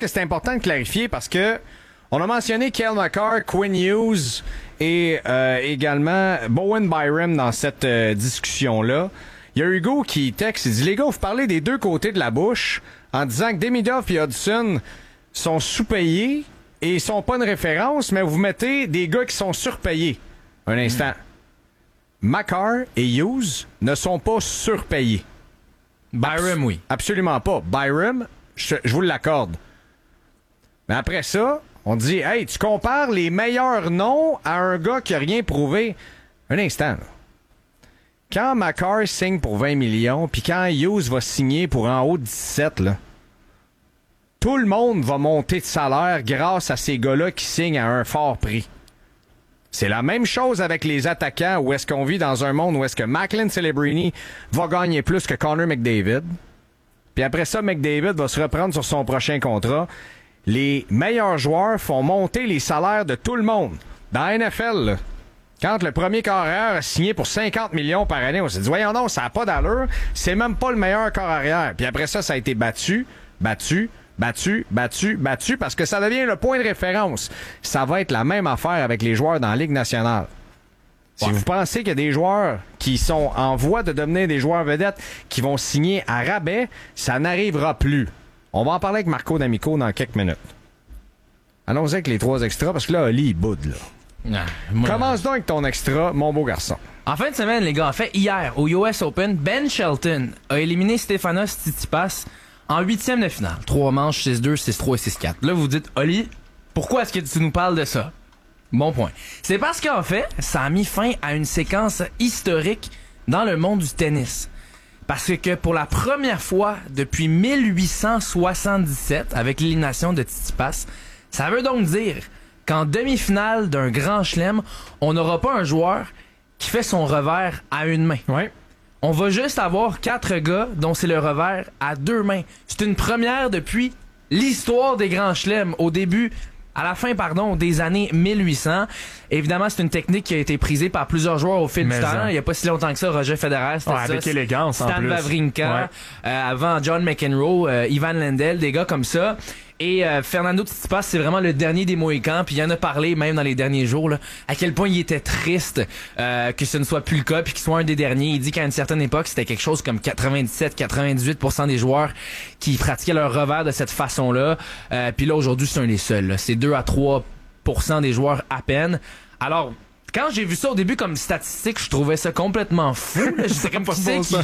que c'est important de clarifier parce que on a mentionné Cale Makar, Quinn Hughes et également Bowen Byram dans cette discussion-là. Il y a Hugo qui texte, il dit « Les gars, vous parlez des deux côtés de la bouche en disant que Demidov et Hudson sont sous-payés et ils sont pas une référence, mais vous mettez des gars qui sont surpayés. » Un instant. Makar et Hughes ne sont pas surpayés. Byram, oui. Absolument pas. Byram, je vous l'accorde. Mais après ça, on dit, hey, tu compares les meilleurs noms à un gars qui a rien prouvé. Un instant, là. Quand Makar signe pour 20 millions, puis quand Hughes va signer pour en haut de 17, là, tout le monde va monter de salaire grâce à ces gars-là qui signent à un fort prix. C'est la même chose avec les attaquants où est-ce qu'on vit dans un monde où est-ce que Macklin Celebrini va gagner plus que Connor McDavid. Puis après ça, McDavid va se reprendre sur son prochain contrat. Les meilleurs joueurs font monter les salaires de tout le monde. Dans la NFL, là, quand le premier carrière a signé pour 50 millions par année, on s'est dit, voyons non, ça n'a pas d'allure. C'est même pas le meilleur carrière. Puis après ça, ça a été battu, parce que ça devient le point de référence. Ça va être la même affaire avec les joueurs dans la Ligue nationale. Si vous pensez qu'il y a des joueurs qui sont en voie de devenir des joueurs vedettes qui vont signer à rabais, ça n'arrivera plus. On va en parler avec Marco D'Amico dans quelques minutes. Allons-y avec les 3 extras, parce que là, Oli, il boude, là. Commence donc avec ton extra, mon beau garçon. En fin de semaine, les gars, en fait, hier, au US Open, Ben Shelton a éliminé Stefanos Tsitsipas en 8e de finale. 3 manches, 6-2, 6-3 et 6-4. Là, vous dites, Oli, pourquoi est-ce que tu nous parles de ça? Bon point. C'est parce qu'en fait, ça a mis fin à une séquence historique dans le monde du tennis. Parce que pour la première fois depuis 1877, avec l'élimination de Tsitsipas, ça veut donc dire qu'en demi-finale d'un grand chelem, on n'aura pas un joueur qui fait son revers à une main. Ouais. On va juste avoir 4 gars dont c'est le revers à 2 mains. C'est une première depuis l'histoire des grands chelems. À la fin, des années 1800. Évidemment, c'est une technique qui a été prisée par plusieurs joueurs au fil du temps. Il n'y a pas si longtemps que ça, Roger Federer, c'était ça. Avec élégance, Stan en plus. Wawrinka, avant John McEnroe, Ivan Lendl, des gars comme ça. Et Fernando Tsitsipas, c'est vraiment le dernier des Mohicans. Puis il en a parlé même dans les derniers jours, là, à quel point il était triste que ce ne soit plus le cas, puis qu'il soit un des derniers. Il dit qu'à une certaine époque, c'était quelque chose comme 97-98% des joueurs qui pratiquaient leur revers de cette façon-là. Puis là, aujourd'hui, c'est un des seuls. Là. C'est 2 à 3% des joueurs à peine. Alors, quand j'ai vu ça au début comme statistique, je trouvais ça complètement fou. Là. J'étais comme,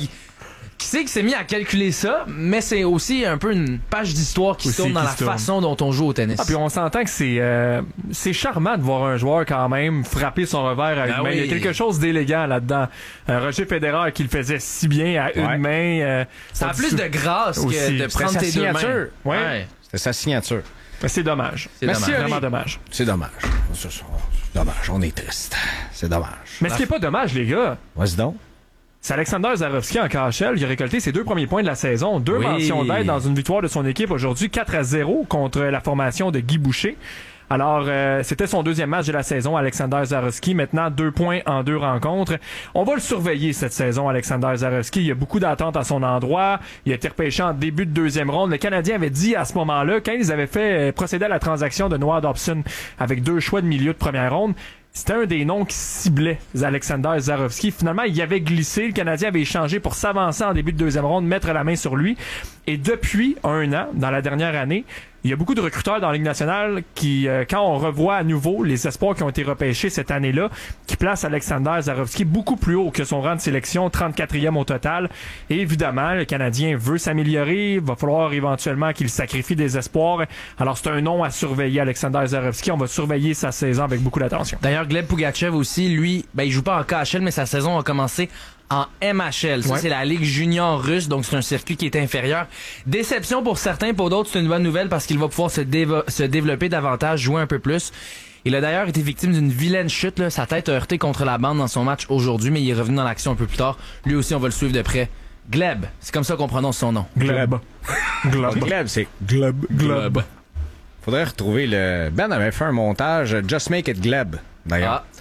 qui c'est qui s'est mis à calculer ça, mais c'est aussi un peu une page d'histoire qui se tourne dans la façon dont on joue au tennis. Ah, puis on s'entend que c'est charmant de voir un joueur quand même frapper son revers à une main. Il y a quelque chose d'élégant là-dedans. Roger Federer qui le faisait si bien à une main. Ça a plus de grâce que de prendre tes 2 mains. Ouais. C'était sa signature. Mais c'est dommage. C'est vraiment dommage. C'est dommage. C'est dommage. On est triste. C'est dommage. Mais ce qui est pas dommage, les gars. Vas-y donc. C'est Alexander Zverev en KHL. Il a récolté ses 2 premiers points de la saison. 2 mentions d'aide dans une victoire de son équipe aujourd'hui, 4-0 contre la formation de Guy Boucher. Alors, c'était son 2e match de la saison, Alexander Zverev. Maintenant, 2 points en 2 rencontres. On va le surveiller cette saison, Alexander Zverev. Il y a beaucoup d'attentes à son endroit. Il a été repêché en début de 2e ronde. Le Canadien avait dit à ce moment-là, quand ils avaient fait procéder à la transaction de Noah Dobson avec 2 choix de milieu de première ronde, c'était un des noms qui ciblait Alexander Zverev. Finalement, il y avait glissé. Le Canadien avait échangé pour s'avancer en début de 2e ronde, mettre la main sur lui. Et depuis 1 an, dans la dernière année, il y a beaucoup de recruteurs dans la Ligue nationale qui, quand on revoit à nouveau les espoirs qui ont été repêchés cette année-là, qui placent Alexander Zverev beaucoup plus haut que son rang de sélection, 34e au total. Et évidemment, le Canadien veut s'améliorer. Il va falloir éventuellement qu'il sacrifie des espoirs. Alors, c'est un nom à surveiller, Alexander Zverev. On va surveiller sa saison avec beaucoup d'attention. D'ailleurs, Gleb Pugachev aussi, lui, il joue pas en KHL, mais sa saison a commencé en MHL. Ça, c'est la Ligue junior russe, donc c'est un circuit qui est inférieur. Déception pour certains, pour d'autres, c'est une bonne nouvelle parce qu'il va pouvoir se développer davantage, jouer un peu plus. Il a d'ailleurs été victime d'une vilaine chute, là. Sa tête a heurté contre la bande dans son match aujourd'hui, mais il est revenu dans l'action un peu plus tard. Lui aussi, on va le suivre de près. Gleb, c'est comme ça qu'on prononce son nom. Gleb. Gleb, c'est Gleb. Faudrait retrouver le... Ben avait fait un montage Just Make It Gleb, d'ailleurs.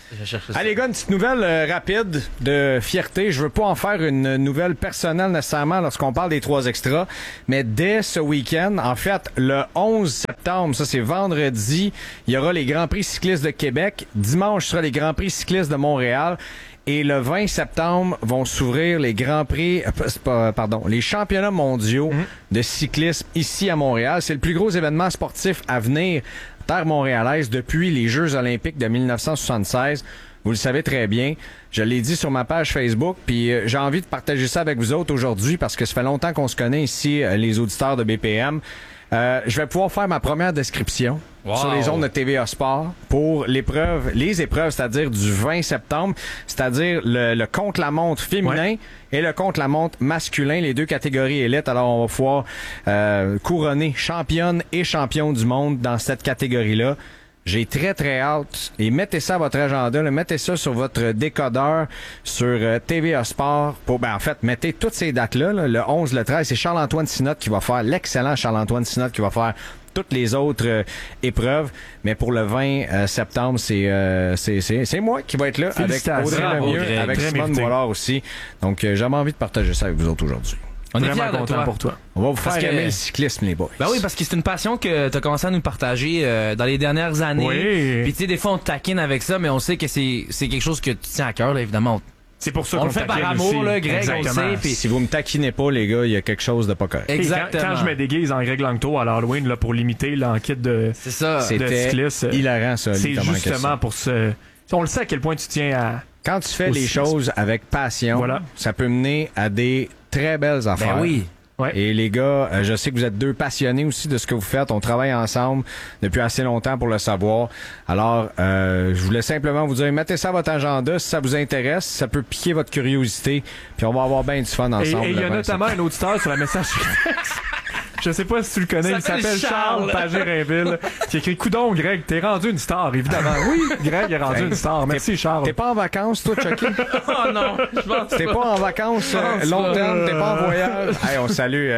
Je cherche ça. Allez, les gars, une petite nouvelle rapide de fierté. Je veux pas en faire une nouvelle personnelle nécessairement lorsqu'on parle des 3 extras, mais dès ce week-end, en fait, le 11 septembre, ça c'est vendredi, il y aura les Grands Prix cyclistes de Québec. Dimanche, ce sera les Grands Prix cyclistes de Montréal. Et le 20 septembre vont s'ouvrir les Grands Prix, les championnats mondiaux de cyclisme ici à Montréal. C'est le plus gros événement sportif à venir terre montréalaise depuis les Jeux olympiques de 1976. Vous le savez très bien. Je l'ai dit sur ma page Facebook, puis j'ai envie de partager ça avec vous autres aujourd'hui parce que ça fait longtemps qu'on se connaît ici, les auditeurs de BPM. Je vais pouvoir faire ma première description sur les ondes de TVA Sport pour les épreuves, c'est-à-dire du 20 septembre, c'est-à-dire le contre-la-montre féminin et le contre-la-montre masculin, les 2 catégories élites. Alors, on va pouvoir couronner championne et champion du monde dans cette catégorie-là. J'ai très, très hâte. Et mettez ça à votre agenda, là, mettez ça sur votre décodeur sur TVA Sport. Mettez toutes ces dates-là, là, le 11, le 13. C'est Charles-Antoine Sinotte qui va faire, l'excellent Charles-Antoine Sinotte qui va faire toutes les autres épreuves. Mais pour le 20 septembre, c'est moi qui va être là avec Audrey Lemieux, avec Simone Boilard aussi. Donc, j'avais envie de partager ça avec vous autres aujourd'hui. On est vraiment fiers de content toi. pour toi. On va vous faire aimer le cyclisme, les boys. Ben oui, parce que c'est une passion que t'as commencé à nous partager dans les dernières années. Oui. Puis tu sais, des fois on te taquine avec ça, mais on sait que c'est quelque chose que tu tiens à cœur, là, évidemment. C'est pour ça On qu'on le fait par taquine amour, aussi. là, Greg, on le Exactement. sait. Puis Si vous me taquinez pas, les gars, il y a quelque chose de pas correct. exactement. Quand je me déguise en Greg Langto à l'Halloween là, pour limiter l'enquête de C'est ça. C'était cycliste, hilarant, ça. c'est littéralement, justement pour ce... On le sait à quel point tu tiens à... Quand tu fais Aussi. les choses avec passion, Voilà. ça peut mener à des très belles affaires. Ben oui. Ouais. Et les gars, je sais que vous êtes 2 passionnés aussi de ce que vous faites. On travaille ensemble depuis assez longtemps pour le savoir. Alors, je voulais simplement vous dire, mettez ça à votre agenda si ça vous intéresse. Ça peut piquer votre curiosité. Puis on va avoir bien du fun ensemble. Et il y a le 20 notamment un auditeur sur la messagerie. Je sais pas si tu le connais, il s'appelle Charles Pagé-Rainville, qui écrit « Coudon, Greg, t'es rendu une star, évidemment. » Oui, Greg est rendu une star. Merci, Charles. T'es pas en vacances, toi, Chucky? Oh non, je pense T'es pas en vacances pense long pas. terme, t'es pas en voyage. Hey, on salue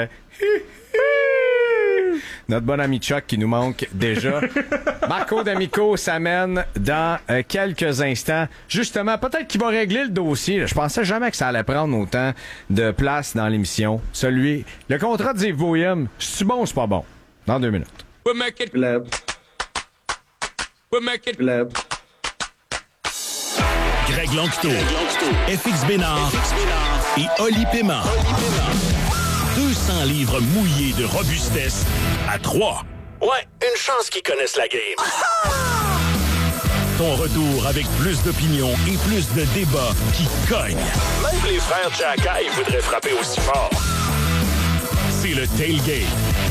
notre bon ami Chuck qui nous manque déjà. Marco D'Amico s'amène dans quelques instants. Justement, peut-être qu'il va régler le dossier. Je pensais jamais que ça allait prendre autant de place dans l'émission. Le contrat de Yves Boyum, c'est bon ou c'est pas bon? Dans 2 minutes. We'll make it blab. We'll make it blab. Greg Langto, FX Bénard et Oli Paiement. 200 livres mouillés de robustesse à 3. Ouais, une chance qu'ils connaissent la game. Ton retour avec plus d'opinion et plus de débats qui cognent. Même les frères Jackay voudraient frapper aussi fort. C'est le Tailgate.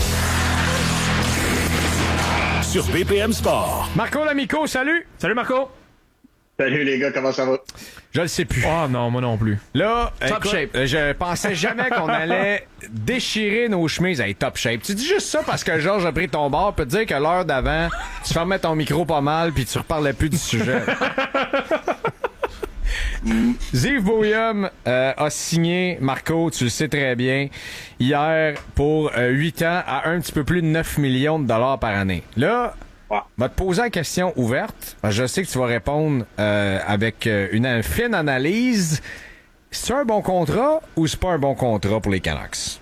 Sur BPM Sport. Marco D'Amico, salut! Salut, Marco. Salut les gars, comment ça va? Je le sais plus. Oh non, moi non plus. Là, Top écoute, shape. Je pensais jamais qu'on allait déchirer nos chemises. Hey, top shape. Tu dis juste ça parce que Georges a pris ton bord. Peut te dire que l'heure d'avant, tu fermais ton micro pas mal puis tu reparlais plus du sujet. Yves Boyum a signé, Marco, tu le sais très bien, hier pour 8 ans à un petit peu plus de 9 millions de dollars par année. Là, va te poser la question ouverte. Je sais que tu vas répondre avec une fine analyse. C'est un bon contrat ou c'est pas un bon contrat pour les Canucks?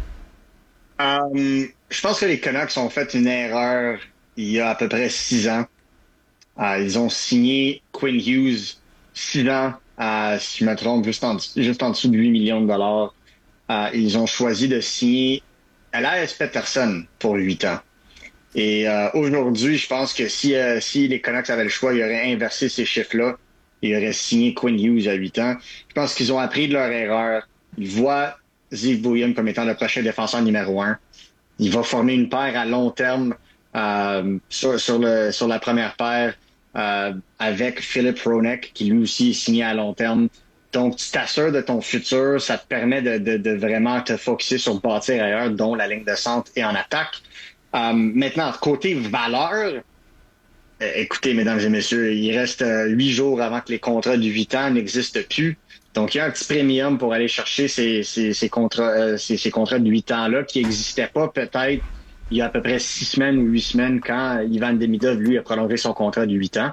Je pense que les Canucks ont fait une erreur il y a à peu près 6 ans. Ils ont signé Quinn Hughes 6 ans, si je me trompe, juste en dessous de 8 millions de dollars. Ils ont choisi de signer Elias Pettersson pour 8 ans. Et aujourd'hui, je pense que si les Canucks avaient le choix, ils auraient inversé ces chiffres-là. Ils auraient signé Quinn Hughes à 8 ans. Je pense qu'ils ont appris de leur erreur. Ils voient Yves Boyum comme étant le prochain défenseur numéro 1. Il va former une paire à long terme sur la première paire avec Philip Hronek, qui lui aussi est signé à long terme. Donc, tu t'assures de ton futur. Ça te permet de vraiment te focusser sur bâtir ailleurs, dont la ligne de centre et en attaque. Maintenant, côté valeur, écoutez, mesdames et messieurs, il reste 8 jours avant que les contrats de 8 ans n'existent plus. Donc, il y a un petit premium pour aller chercher ces contrats de 8 ans-là qui n'existaient pas peut-être il y a à peu près 6 semaines ou 8 semaines quand Ivan Demidov, lui, a prolongé son contrat de 8 ans.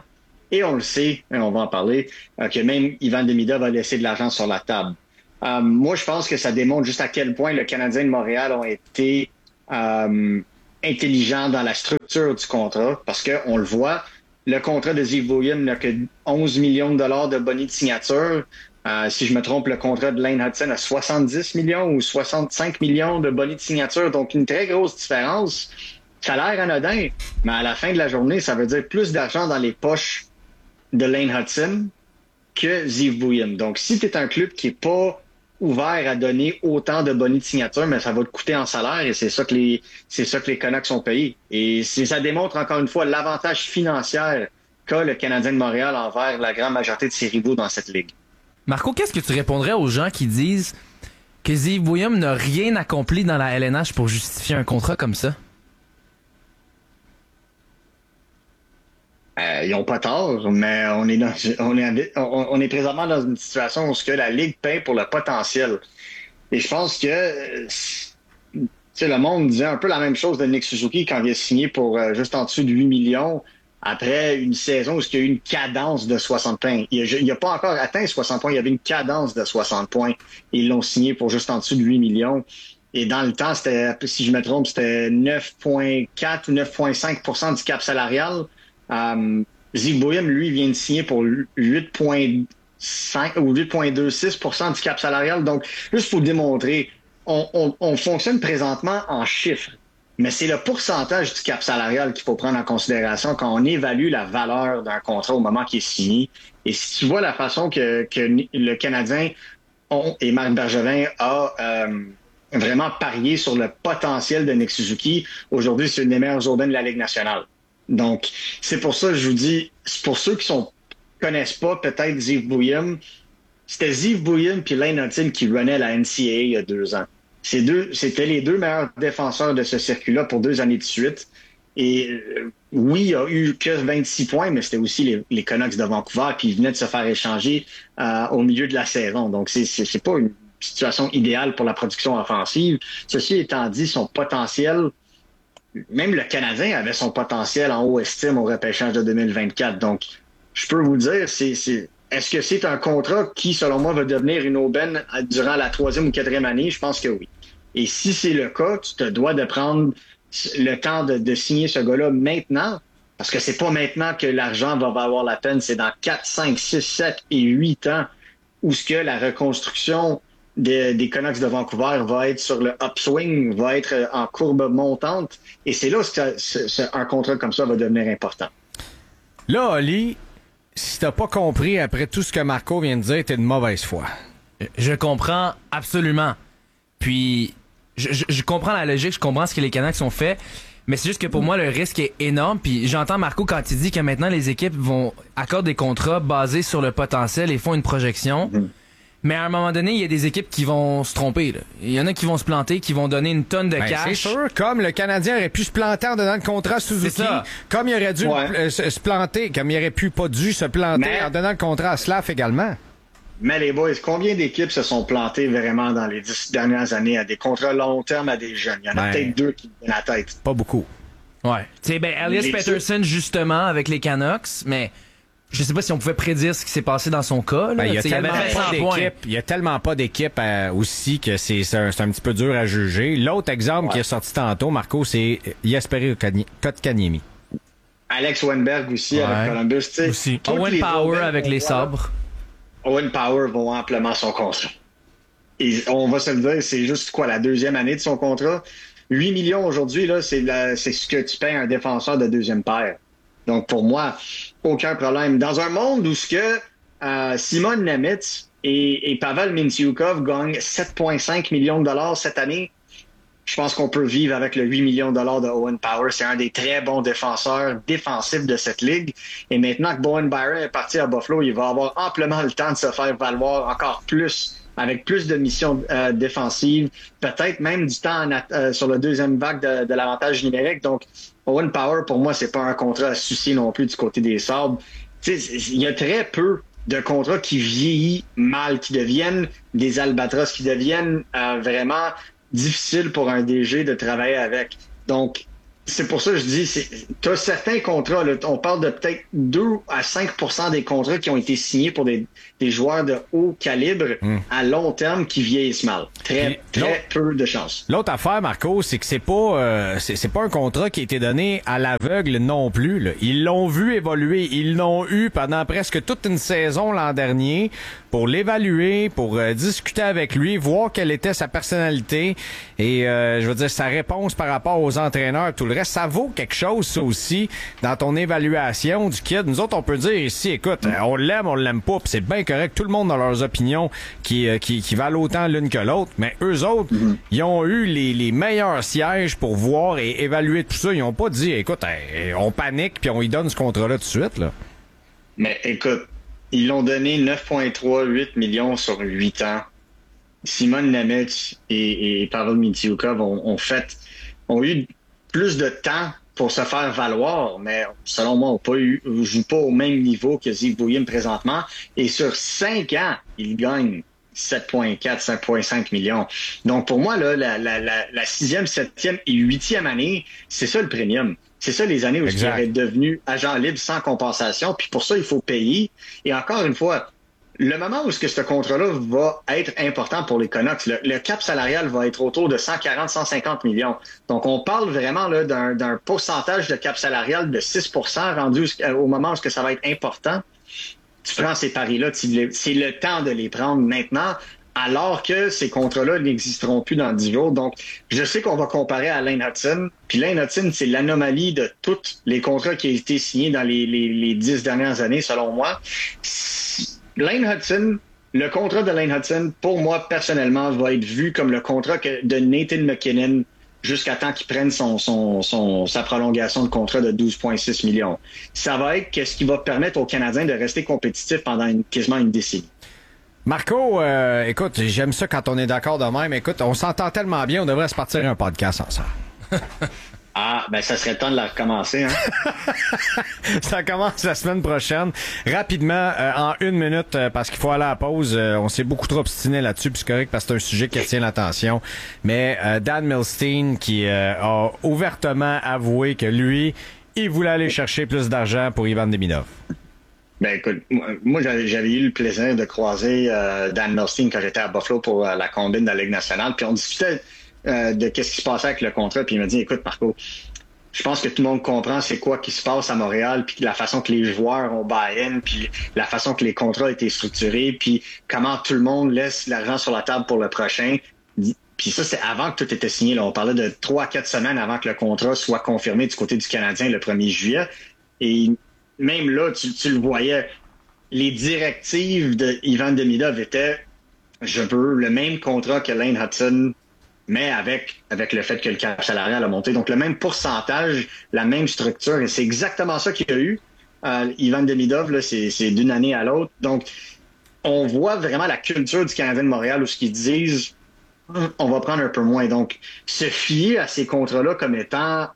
Et on le sait, et on va en parler, que même Ivan Demida va laisser de l'argent sur la table. Moi, je pense que ça démontre juste à quel point le Canadien de Montréal ont été intelligents dans la structure du contrat, parce qu'on le voit, le contrat de Ziv Williams n'a que 11 millions de dollars de bonus de signature. Si je me trompe, le contrat de Lane Hudson a 70 millions ou 65 millions de bonus de signature, donc une très grosse différence. Ça a l'air anodin, mais à la fin de la journée, ça veut dire plus d'argent dans les poches de Lane Hudson que Ziv Williams. Donc, si tu es un club qui n'est pas ouvert à donner autant de bonus de signature, mais ça va te coûter en salaire et c'est ça que les Canucks sont payés. Et ça démontre encore une fois l'avantage financier qu'a le Canadien de Montréal envers la grande majorité de ses rivaux dans cette ligue. Marco, qu'est-ce que tu répondrais aux gens qui disent que Ziv Williams n'a rien accompli dans la LNH pour justifier un contrat comme ça? Ils n'ont pas tort, mais on est présentement dans une situation où la Ligue paye pour le potentiel. Et je pense que le monde disait un peu la même chose de Nick Suzuki quand il a signé pour juste en dessous de 8 millions après une saison où il y a eu une cadence de 60 points. Il n'a pas encore atteint 60 points, il y avait une cadence de 60 points. Et ils l'ont signé pour juste en dessous de 8 millions. Et dans le temps, c'était, si je me trompe, c'était 9,4 ou 9,5% du cap salarial. Ziv Williams, lui, vient de signer pour 8,5 ou 8,26% du cap salarial. Donc, juste pour démontrer, on fonctionne présentement en chiffres, mais c'est le pourcentage du cap salarial qu'il faut prendre en considération quand on évalue la valeur d'un contrat au moment qu'il est signé. Et si tu vois la façon que le Canadien et Marc Bergevin a vraiment parié sur le potentiel de Nick Suzuki, aujourd'hui, c'est une des meilleures urbaines de la Ligue nationale. Donc, c'est pour ça que je vous dis, c'est pour ceux qui connaissent pas peut-être Ziv Williams, c'était Ziv Williams puis Lane Hudson qui runaient la NCAA il y a 2 ans. C'était les 2 meilleurs défenseurs de ce circuit-là pour 2 années de suite. Et oui, il y a eu que 26 points, mais c'était aussi les Canucks de Vancouver, puis ils venaient de se faire échanger au milieu de la saison. Donc, c'est pas une situation idéale pour la production offensive. Ceci étant dit, son potentiel... Même le Canadien avait son potentiel en haut estime au repêchage de 2024. Donc, je peux vous dire, est-ce que c'est un contrat qui, selon moi, va devenir une aubaine durant la 3e ou 4e année? Je pense que oui. Et si c'est le cas, tu te dois de prendre le temps de signer ce gars-là maintenant, parce que c'est pas maintenant que l'argent va valoir la peine, c'est dans 4, 5, 6, 7 et 8 ans où ce que la reconstruction des Canucks de Vancouver va être sur le upswing, va être en courbe montante. Et c'est là que un contrat comme ça va devenir important. Là, Oli, si t'as pas compris après tout ce que Marco vient de dire, t'es de mauvaise foi. Je comprends absolument. Puis, je comprends la logique, je comprends ce que les Canucks ont fait. Mais c'est juste que pour moi, le risque est énorme. Puis j'entends Marco quand il dit que maintenant, les équipes vont accorder des contrats basés sur le potentiel et font une projection. Mais à un moment donné, il y a des équipes qui vont se tromper. Là. Il y en a qui vont se planter, qui vont donner une tonne de cash. C'est sûr, comme le Canadien aurait pu se planter en donnant le contrat Suzuki, comme il aurait dû se planter, comme il aurait pu pas dû se planter en donnant le contrat à Slav également. Mais les boys, combien d'équipes se sont plantées vraiment dans les 10 dernières années à des contrats long terme à des jeunes? Il y en a peut-être 2 qui me viennent à la tête. Pas beaucoup. Ouais. Tu sais, Elias Pettersson, justement, avec les Canucks, mais... Je sais pas si on pouvait prédire ce qui s'est passé dans son cas. Là. Il y a tellement pas d'équipe aussi que c'est un petit peu dur à juger. L'autre exemple qui est sorti tantôt, Marco, c'est Jesperi Kotkaniemi. Alex Wennberg aussi avec Columbus. Aussi. Owen Power avec les Sabres. Owen Power vaut amplement son contrat. Et on va se le dire, c'est juste la 2e année de son contrat. 8 millions aujourd'hui, là, c'est ce que tu payes un défenseur de 2e paire. Donc, pour moi, aucun problème. Dans un monde où Simon Nemitz et Pavel Mintyukov gagnent 7,5 millions de dollars cette année, je pense qu'on peut vivre avec le 8 millions de dollars de Owen Power. C'est un des très bons défenseurs défensifs de cette ligue. Et maintenant que Bowen Byron est parti à Buffalo, il va avoir amplement le temps de se faire valoir encore plus, avec plus de missions défensives, peut-être même du temps sur le 2e vague de l'avantage numérique. Donc, Owen Power, pour moi, c'est pas un contrat à soucier non plus du côté des Sabres. Il y a très peu de contrats qui vieillissent mal, qui deviennent des albatros, qui deviennent vraiment difficiles pour un DG de travailler avec. Donc, C'est pour ça que je dis, tu as certains contrats, là, on parle de peut-être 2 à 5% des contrats qui ont été signés pour des joueurs de haut calibre à long terme qui vieillissent mal. Très peu de chance. L'autre affaire, Marco, c'est que c'est pas un contrat qui a été donné à l'aveugle non plus. Là. Ils l'ont vu évoluer. Ils l'ont eu pendant presque toute une saison l'an dernier pour l'évaluer, pour discuter avec lui, voir quelle était sa personnalité et je veux dire sa réponse par rapport aux entraîneurs, tout le reste. Ça vaut quelque chose, ça aussi, dans ton évaluation du kid. Nous autres, on peut dire ici, écoute, on l'aime pas, puis c'est bien correct. Tout le monde a leurs opinions qui valent autant l'une que l'autre, mais eux autres, ils ont eu les meilleurs sièges pour voir et évaluer tout ça. Ils ont pas dit, écoute, on panique puis on lui donne ce contrat-là tout de suite, là. Mais écoute, ils l'ont donné 9,38 millions sur 8 ans. Simon Nemec et Pavel Mintyukov ont eu plus de temps pour se faire valoir, mais selon moi, joue pas au même niveau que Ziv Bouyim présentement. Et sur 5 ans, il gagne 7,4, 7,5 millions. Donc pour moi, là, la 6e, 7e et 8e année, c'est ça le premium. C'est ça les années où il est devenu agent libre sans compensation. Puis pour ça, il faut payer. Et encore une fois, le moment où ce contrat-là va être important pour les Canucks, le cap salarial va être autour de 140-150 millions. Donc, on parle vraiment là d'un pourcentage de cap salarial de 6% rendu au moment où ça va être important. Tu prends ces paris-là, c'est le temps de les prendre maintenant, alors que ces contrats-là n'existeront plus dans 10 jours. Donc, je sais qu'on va comparer à Lane Hutson. Puis Lane Hutson, c'est l'anomalie de tous les contrats qui ont été signés dans les 10 dernières années, selon moi. Lane Hutson, le contrat de Lane Hutson, pour moi, personnellement, va être vu comme le contrat de Nathan McKinnon jusqu'à temps qu'il prenne sa prolongation de contrat de 12,6 millions. Ça va être ce qui va permettre aux Canadiens de rester compétitifs pendant quasiment une décennie. Marco, écoute, j'aime ça quand on est d'accord de même. Écoute, on s'entend tellement bien, on devrait se partir un podcast ensemble. Ça serait le temps de la recommencer, hein? Ça commence la semaine prochaine. Rapidement, en 1 minute, parce qu'il faut aller à la pause. On s'est beaucoup trop obstiné là-dessus, puis c'est correct parce que c'est un sujet qui retient l'attention. Mais Dan Milstein qui a ouvertement avoué que lui, il voulait aller chercher plus d'argent pour Ivan Demidov. Ben écoute, moi j'avais eu le plaisir de croiser Dan Milstein quand j'étais à Buffalo pour la combine de la Ligue nationale, puis on discutait de qu'est-ce qui se passait avec le contrat, puis il m'a dit, écoute Marco, je pense que tout le monde comprend c'est quoi qui se passe à Montréal, puis la façon que les joueurs ont buy-in, puis la façon que les contrats ont été structurés, puis comment tout le monde laisse l'argent sur la table pour le prochain. Puis ça, c'est avant que tout était signé. Là. On parlait de 3 à 4 semaines avant que le contrat soit confirmé du côté du Canadien le 1er juillet. Et même là, tu le voyais, les directives de Ivan Demidov étaient, je veux le même contrat que Lane Hutson, mais avec le fait que le cap salarial a monté. Donc, le même pourcentage, la même structure. Et c'est exactement ça qu'il y a eu. Ivan Demidov, là, c'est d'une année à l'autre. Donc, on voit vraiment la culture du Canadien de Montréal où ce qu'ils disent, on va prendre un peu moins. Donc, se fier à ces contrats-là comme étant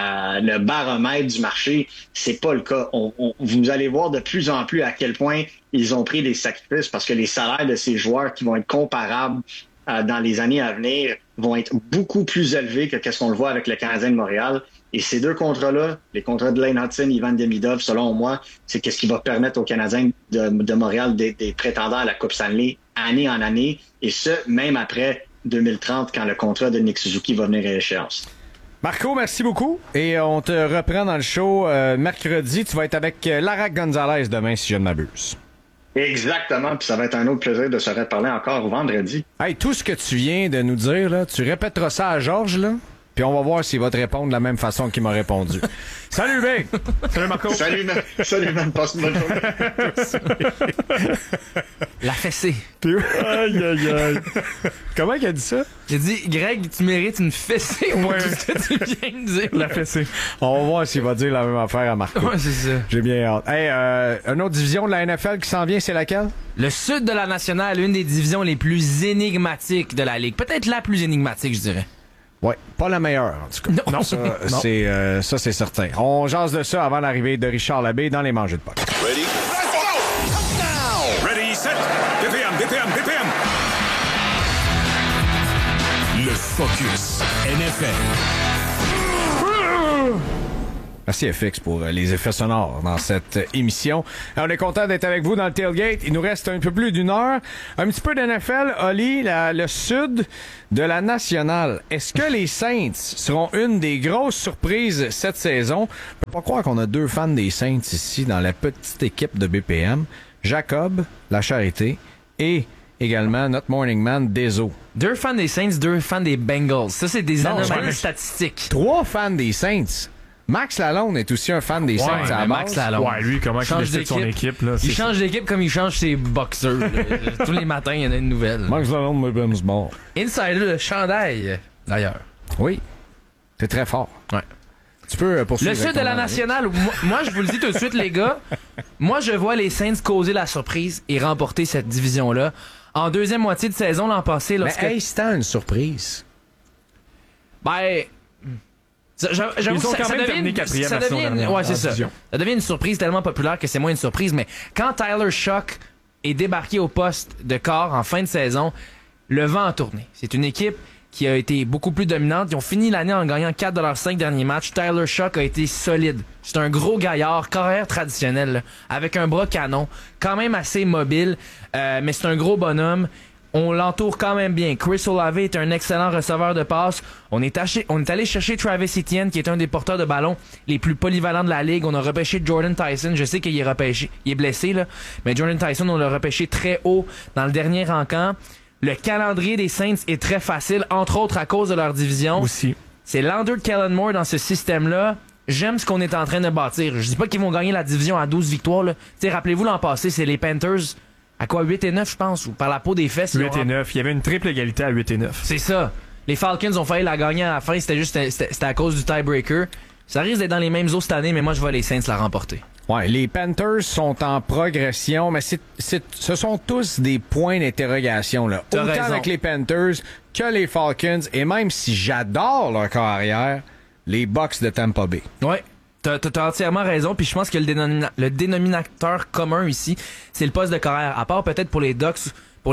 le baromètre du marché, c'est pas le cas. Vous allez voir de plus en plus à quel point ils ont pris des sacrifices parce que les salaires de ces joueurs qui vont être comparables dans les années à venir vont être beaucoup plus élevés que ce qu'on le voit avec le Canadien de Montréal. Et ces deux contrats-là, les contrats de Lane Hutson, Ivan Demidov, selon moi, c'est ce qui va permettre aux Canadiens de Montréal d'être prétendants à la Coupe Stanley année en année, et ce, même après 2030, quand le contrat de Nick Suzuki va venir à échéance. Marco, merci beaucoup. Et on te reprend dans le show mercredi. Tu vas être avec Lara Gonzalez demain, si je ne m'abuse. Exactement, puis ça va être un autre plaisir de se reparler encore vendredi. Hey, tout ce que tu viens de nous dire, là, tu répéteras ça à Georges, là, puis on va voir s'il va te répondre de la même façon qu'il m'a répondu. Salut, Big! Salut, Marco! Salut, man. Passe une bonne journée. La fessée. Aïe, aïe, aïe. Comment il a dit ça? J'ai dit, Greg, tu mérites une fessée pour tout ce que tu viens de dire. La fessée. On va voir s'il va dire la même affaire à Marco. Ouais, c'est ça. J'ai bien hâte. Hey, une autre division de la NFL qui s'en vient, c'est laquelle? Le sud de la nationale, une des divisions les plus énigmatiques de la Ligue. Peut-être la plus énigmatique, je dirais. Oui, pas la meilleure, en tout cas. Non. Ça, c'est certain. On jase de ça avant l'arrivée de Richard Labbé dans les Mangeux de Puck. Ready? Ready, set, DPM. Le Focus NFL. Merci FX pour les effets sonores dans cette émission. On est content d'être avec vous dans le tailgate. Il nous reste un peu plus d'une heure. Un petit peu d'NFL, Oli, le sud de la nationale. Est-ce que les Saints seront une des grosses surprises cette saison? Je peux pas croire qu'on a 2 fans des Saints ici dans la petite équipe de BPM. Jacob, La Charité, et également notre morning man, Deso. 2 fans des Saints, 2 fans des Bengals. Ça, c'est des anomalies statistiques. 3 fans des Saints. Max Lalonde est aussi un fan des Saints à la base. Max Lalonde. Ouais, lui, comment il décide son équipe, là. Il change d'équipe comme il change ses boxeurs. Tous les matins, il y en a une nouvelle. Max Lalonde me baigne mort. Insider, le chandail, d'ailleurs. Oui. C'est très fort. Ouais. Tu peux poursuivre. Le sud de la nationale, moi, je vous le dis tout de suite, les gars. Moi, je vois les Saints causer la surprise et remporter cette division-là. En deuxième moitié de saison l'an passé, lorsque... Mais c'est une surprise. Ben... J'avoue, ils ont quand même terminé quatrième la saison dernière. Ouais, c'est ça. Ça devient une surprise tellement populaire que c'est moins une surprise. Mais quand Tyler Shough est débarqué au poste de corps en fin de saison, le vent a tourné. C'est une équipe qui a été beaucoup plus dominante. Ils ont fini l'année en gagnant 4 de leurs 5 derniers matchs. Tyler Shough a été solide. C'est un gros gaillard, carrière traditionnelle, là, avec un bras canon, quand même assez mobile, mais c'est un gros bonhomme. On l'entoure quand même bien. Chris Olave est un excellent receveur de passe. On est allé chercher Travis Etienne, qui est un des porteurs de ballon les plus polyvalents de la ligue. On a repêché Jordan Tyson. Je sais qu'il est repêché. Il est blessé, là. Mais Jordan Tyson, on l'a repêché très haut dans le dernier encamp. Le calendrier des Saints est très facile, entre autres à cause de leur division. Aussi. C'est Lander Kellenmore dans ce système-là. J'aime ce qu'on est en train de bâtir. Je dis pas qu'ils vont gagner la division à 12 victoires, là. T'sais, rappelez-vous, l'an passé, c'est les Panthers... À quoi, 8 et 9, je pense, ou par la peau des fesses. 8 et 9. Il y avait une triple égalité à 8 et 9. C'est ça. Les Falcons ont failli la gagner à la fin, c'était à cause du tiebreaker. Ça risque d'être dans les mêmes eaux cette année, mais moi, je vois les Saints la remporter. Ouais, les Panthers sont en progression, mais ce sont tous des points d'interrogation, là. T'as Autant raison. avec les Panthers que les Falcons, et même si j'adore leur corps arrière, les Bucks de Tampa Bay. Ouais. T'as entièrement raison, puis je pense que le dénominateur commun ici, c'est le poste de carrière. À part peut-être pour les Bucks,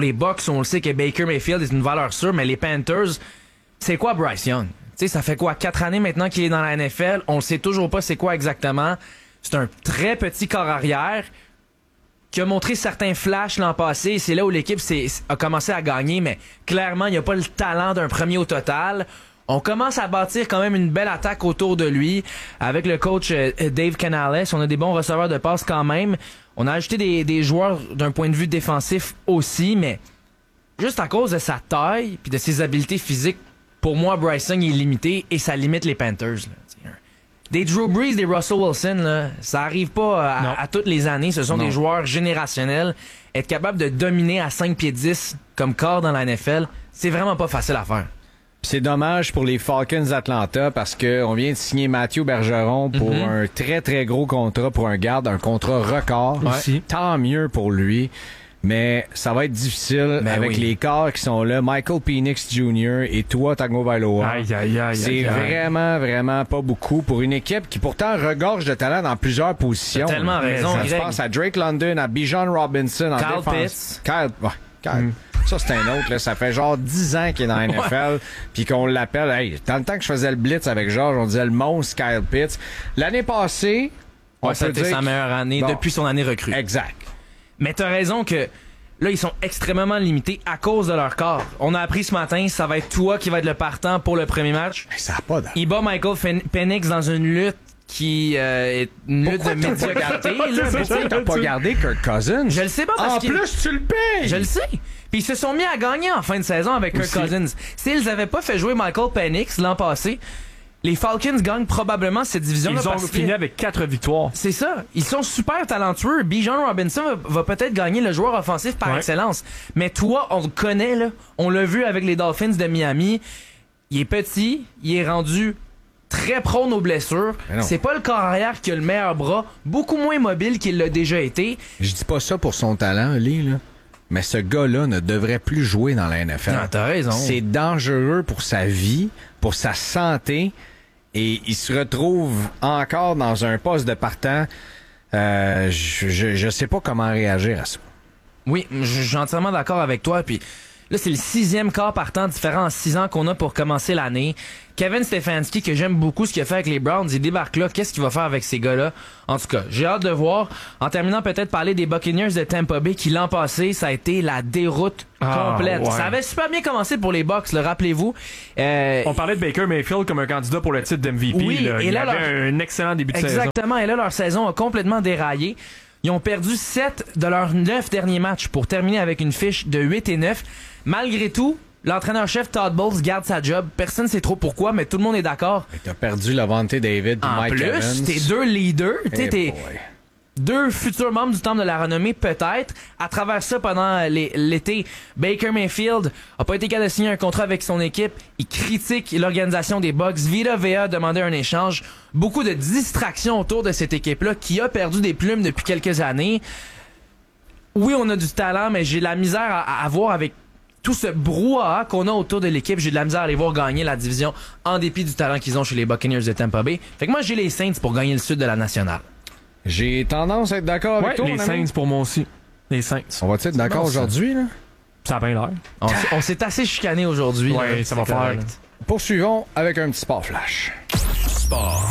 on le sait que Baker Mayfield est une valeur sûre, mais les Panthers, c'est quoi Bryce Young? Tu sais, ça fait quoi, 4 années maintenant qu'il est dans la NFL, on le sait toujours pas c'est quoi exactement. C'est un très petit corps arrière qui a montré certains flashs l'an passé, et c'est là où l'équipe a commencé à gagner, mais clairement, il n'y a pas le talent d'un premier au total. On commence à bâtir quand même une belle attaque autour de lui. Avec le coach Dave Canales, on a des bons receveurs de passe quand même. On a ajouté des joueurs d'un point de vue défensif aussi, mais juste à cause de sa taille puis de ses habiletés physiques, pour moi, Bryce Young est limité et ça limite les Panthers. Là. Des Drew Brees, des Russell Wilson, là, ça arrive pas à toutes les années. Ce sont des joueurs générationnels. Être capable de dominer à 5 pieds 10 comme corps dans la NFL, c'est vraiment pas facile à faire. C'est dommage pour les Falcons d'Atlanta parce que on vient de signer Matthew Bergeron pour un très très gros contrat pour un garde, un contrat record. Aussi. Tant mieux pour lui. Mais ça va être difficile avec les corps qui sont là. Michael Penix Jr. et Tua Tagovailoa. Aïe. C'est vraiment, vraiment pas beaucoup pour une équipe qui pourtant regorge de talent dans plusieurs positions. T'as tellement raison, Je pense à Drake London, à Bijan Robinson en défense. Kyle. Ça, c'est un autre. Là. Ça fait genre 10 ans qu'il est dans la NFL puis qu'on l'appelle... Hey, dans le temps que je faisais le blitz avec Georges, on disait le monstre Kyle Pitts. L'année passée, on ça a peut été dire... sa meilleure année depuis son année recrue. Exact. Mais t'as raison que là, ils sont extrêmement limités à cause de leur corps. On a appris ce matin, ça va être toi qui va être le partant pour le premier match. Mais ça n'a pas d'allure. Il bat Michael Penix dans une lutte qui est une lutte de médiocrité. Pourquoi t'as pas gardé Kirk Cousins? Je le sais pas parce En plus, tu le payes! Je le sais. Puis ils se sont mis à gagner en fin de saison avec Kirk Cousins. S'ils avaient pas fait jouer Michael Penix l'an passé, les Falcons gagnent probablement cette division-là. Ils ont fini avec 4 victoires. C'est ça. Ils sont super talentueux. Bijan Robinson va peut-être gagner le joueur offensif par excellence. Mais toi, on le connaît, là. On l'a vu avec les Dolphins de Miami. Il est petit. Il est rendu très prône aux blessures. C'est pas le corps arrière qui a le meilleur bras. Beaucoup moins mobile qu'il l'a déjà été. Je dis pas ça pour son talent, Lee, là. Mais ce gars-là ne devrait plus jouer dans la NFL. Non, t'as raison. C'est dangereux pour sa vie, pour sa santé, et il se retrouve encore dans un poste de partant. Je sais pas comment réagir à ça. Oui, je suis entièrement d'accord avec toi. Puis Là, c'est le 6e quart partant différent en 6 ans qu'on a pour commencer l'année. Kevin Stefanski, que j'aime beaucoup ce qu'il a fait avec les Browns, il débarque là. Qu'est-ce qu'il va faire avec ces gars-là? En tout cas, j'ai hâte de voir. En terminant, peut-être parler des Buccaneers de Tampa Bay qui, l'an passé, ça a été la déroute complète. Ouais. Ça avait super bien commencé pour les Bucs, rappelez-vous. On parlait de Baker Mayfield comme un candidat pour le titre d'MVP. Oui, là. et Il là, avait un excellent début de saison. Exactement. Et là, leur saison a complètement déraillé. Ils ont perdu 7 de leurs 9 derniers matchs pour terminer avec une fiche de 8-9. Malgré tout, l'entraîneur-chef Todd Bowles garde sa job. Personne ne sait trop pourquoi, mais tout le monde est d'accord. T'as perdu Lavonte David et En Mike plus, Evans. tes 2 leaders, Eh tes boy. 2 futurs membres du Temple de la Renommée, peut-être. À travers ça, pendant l'été, Baker Mayfield a pas été capable de signer un contrat avec son équipe. Il critique l'organisation des Bucs. Vita Vea a demandé un échange. Beaucoup de distractions autour de cette équipe-là qui a perdu des plumes depuis quelques années. Oui, on a du talent, mais j'ai de la misère à voir avec tout ce brouhaha qu'on a autour de l'équipe. J'ai de la misère à les voir gagner la division en dépit du talent qu'ils ont chez les Buccaneers de Tampa Bay. Fait que moi, j'ai les Saints pour gagner le sud de la nationale. J'ai tendance à être d'accord avec Ouais, toi, les mon ami. Saints pour moi aussi. Les Saints. On va être d'accord bon, ça. aujourd'hui, là? Ça a bien l'air. On s'est assez chicané aujourd'hui. Ouais, là. ça va C'est faire. correct. Poursuivons avec un petit sport flash. Sport.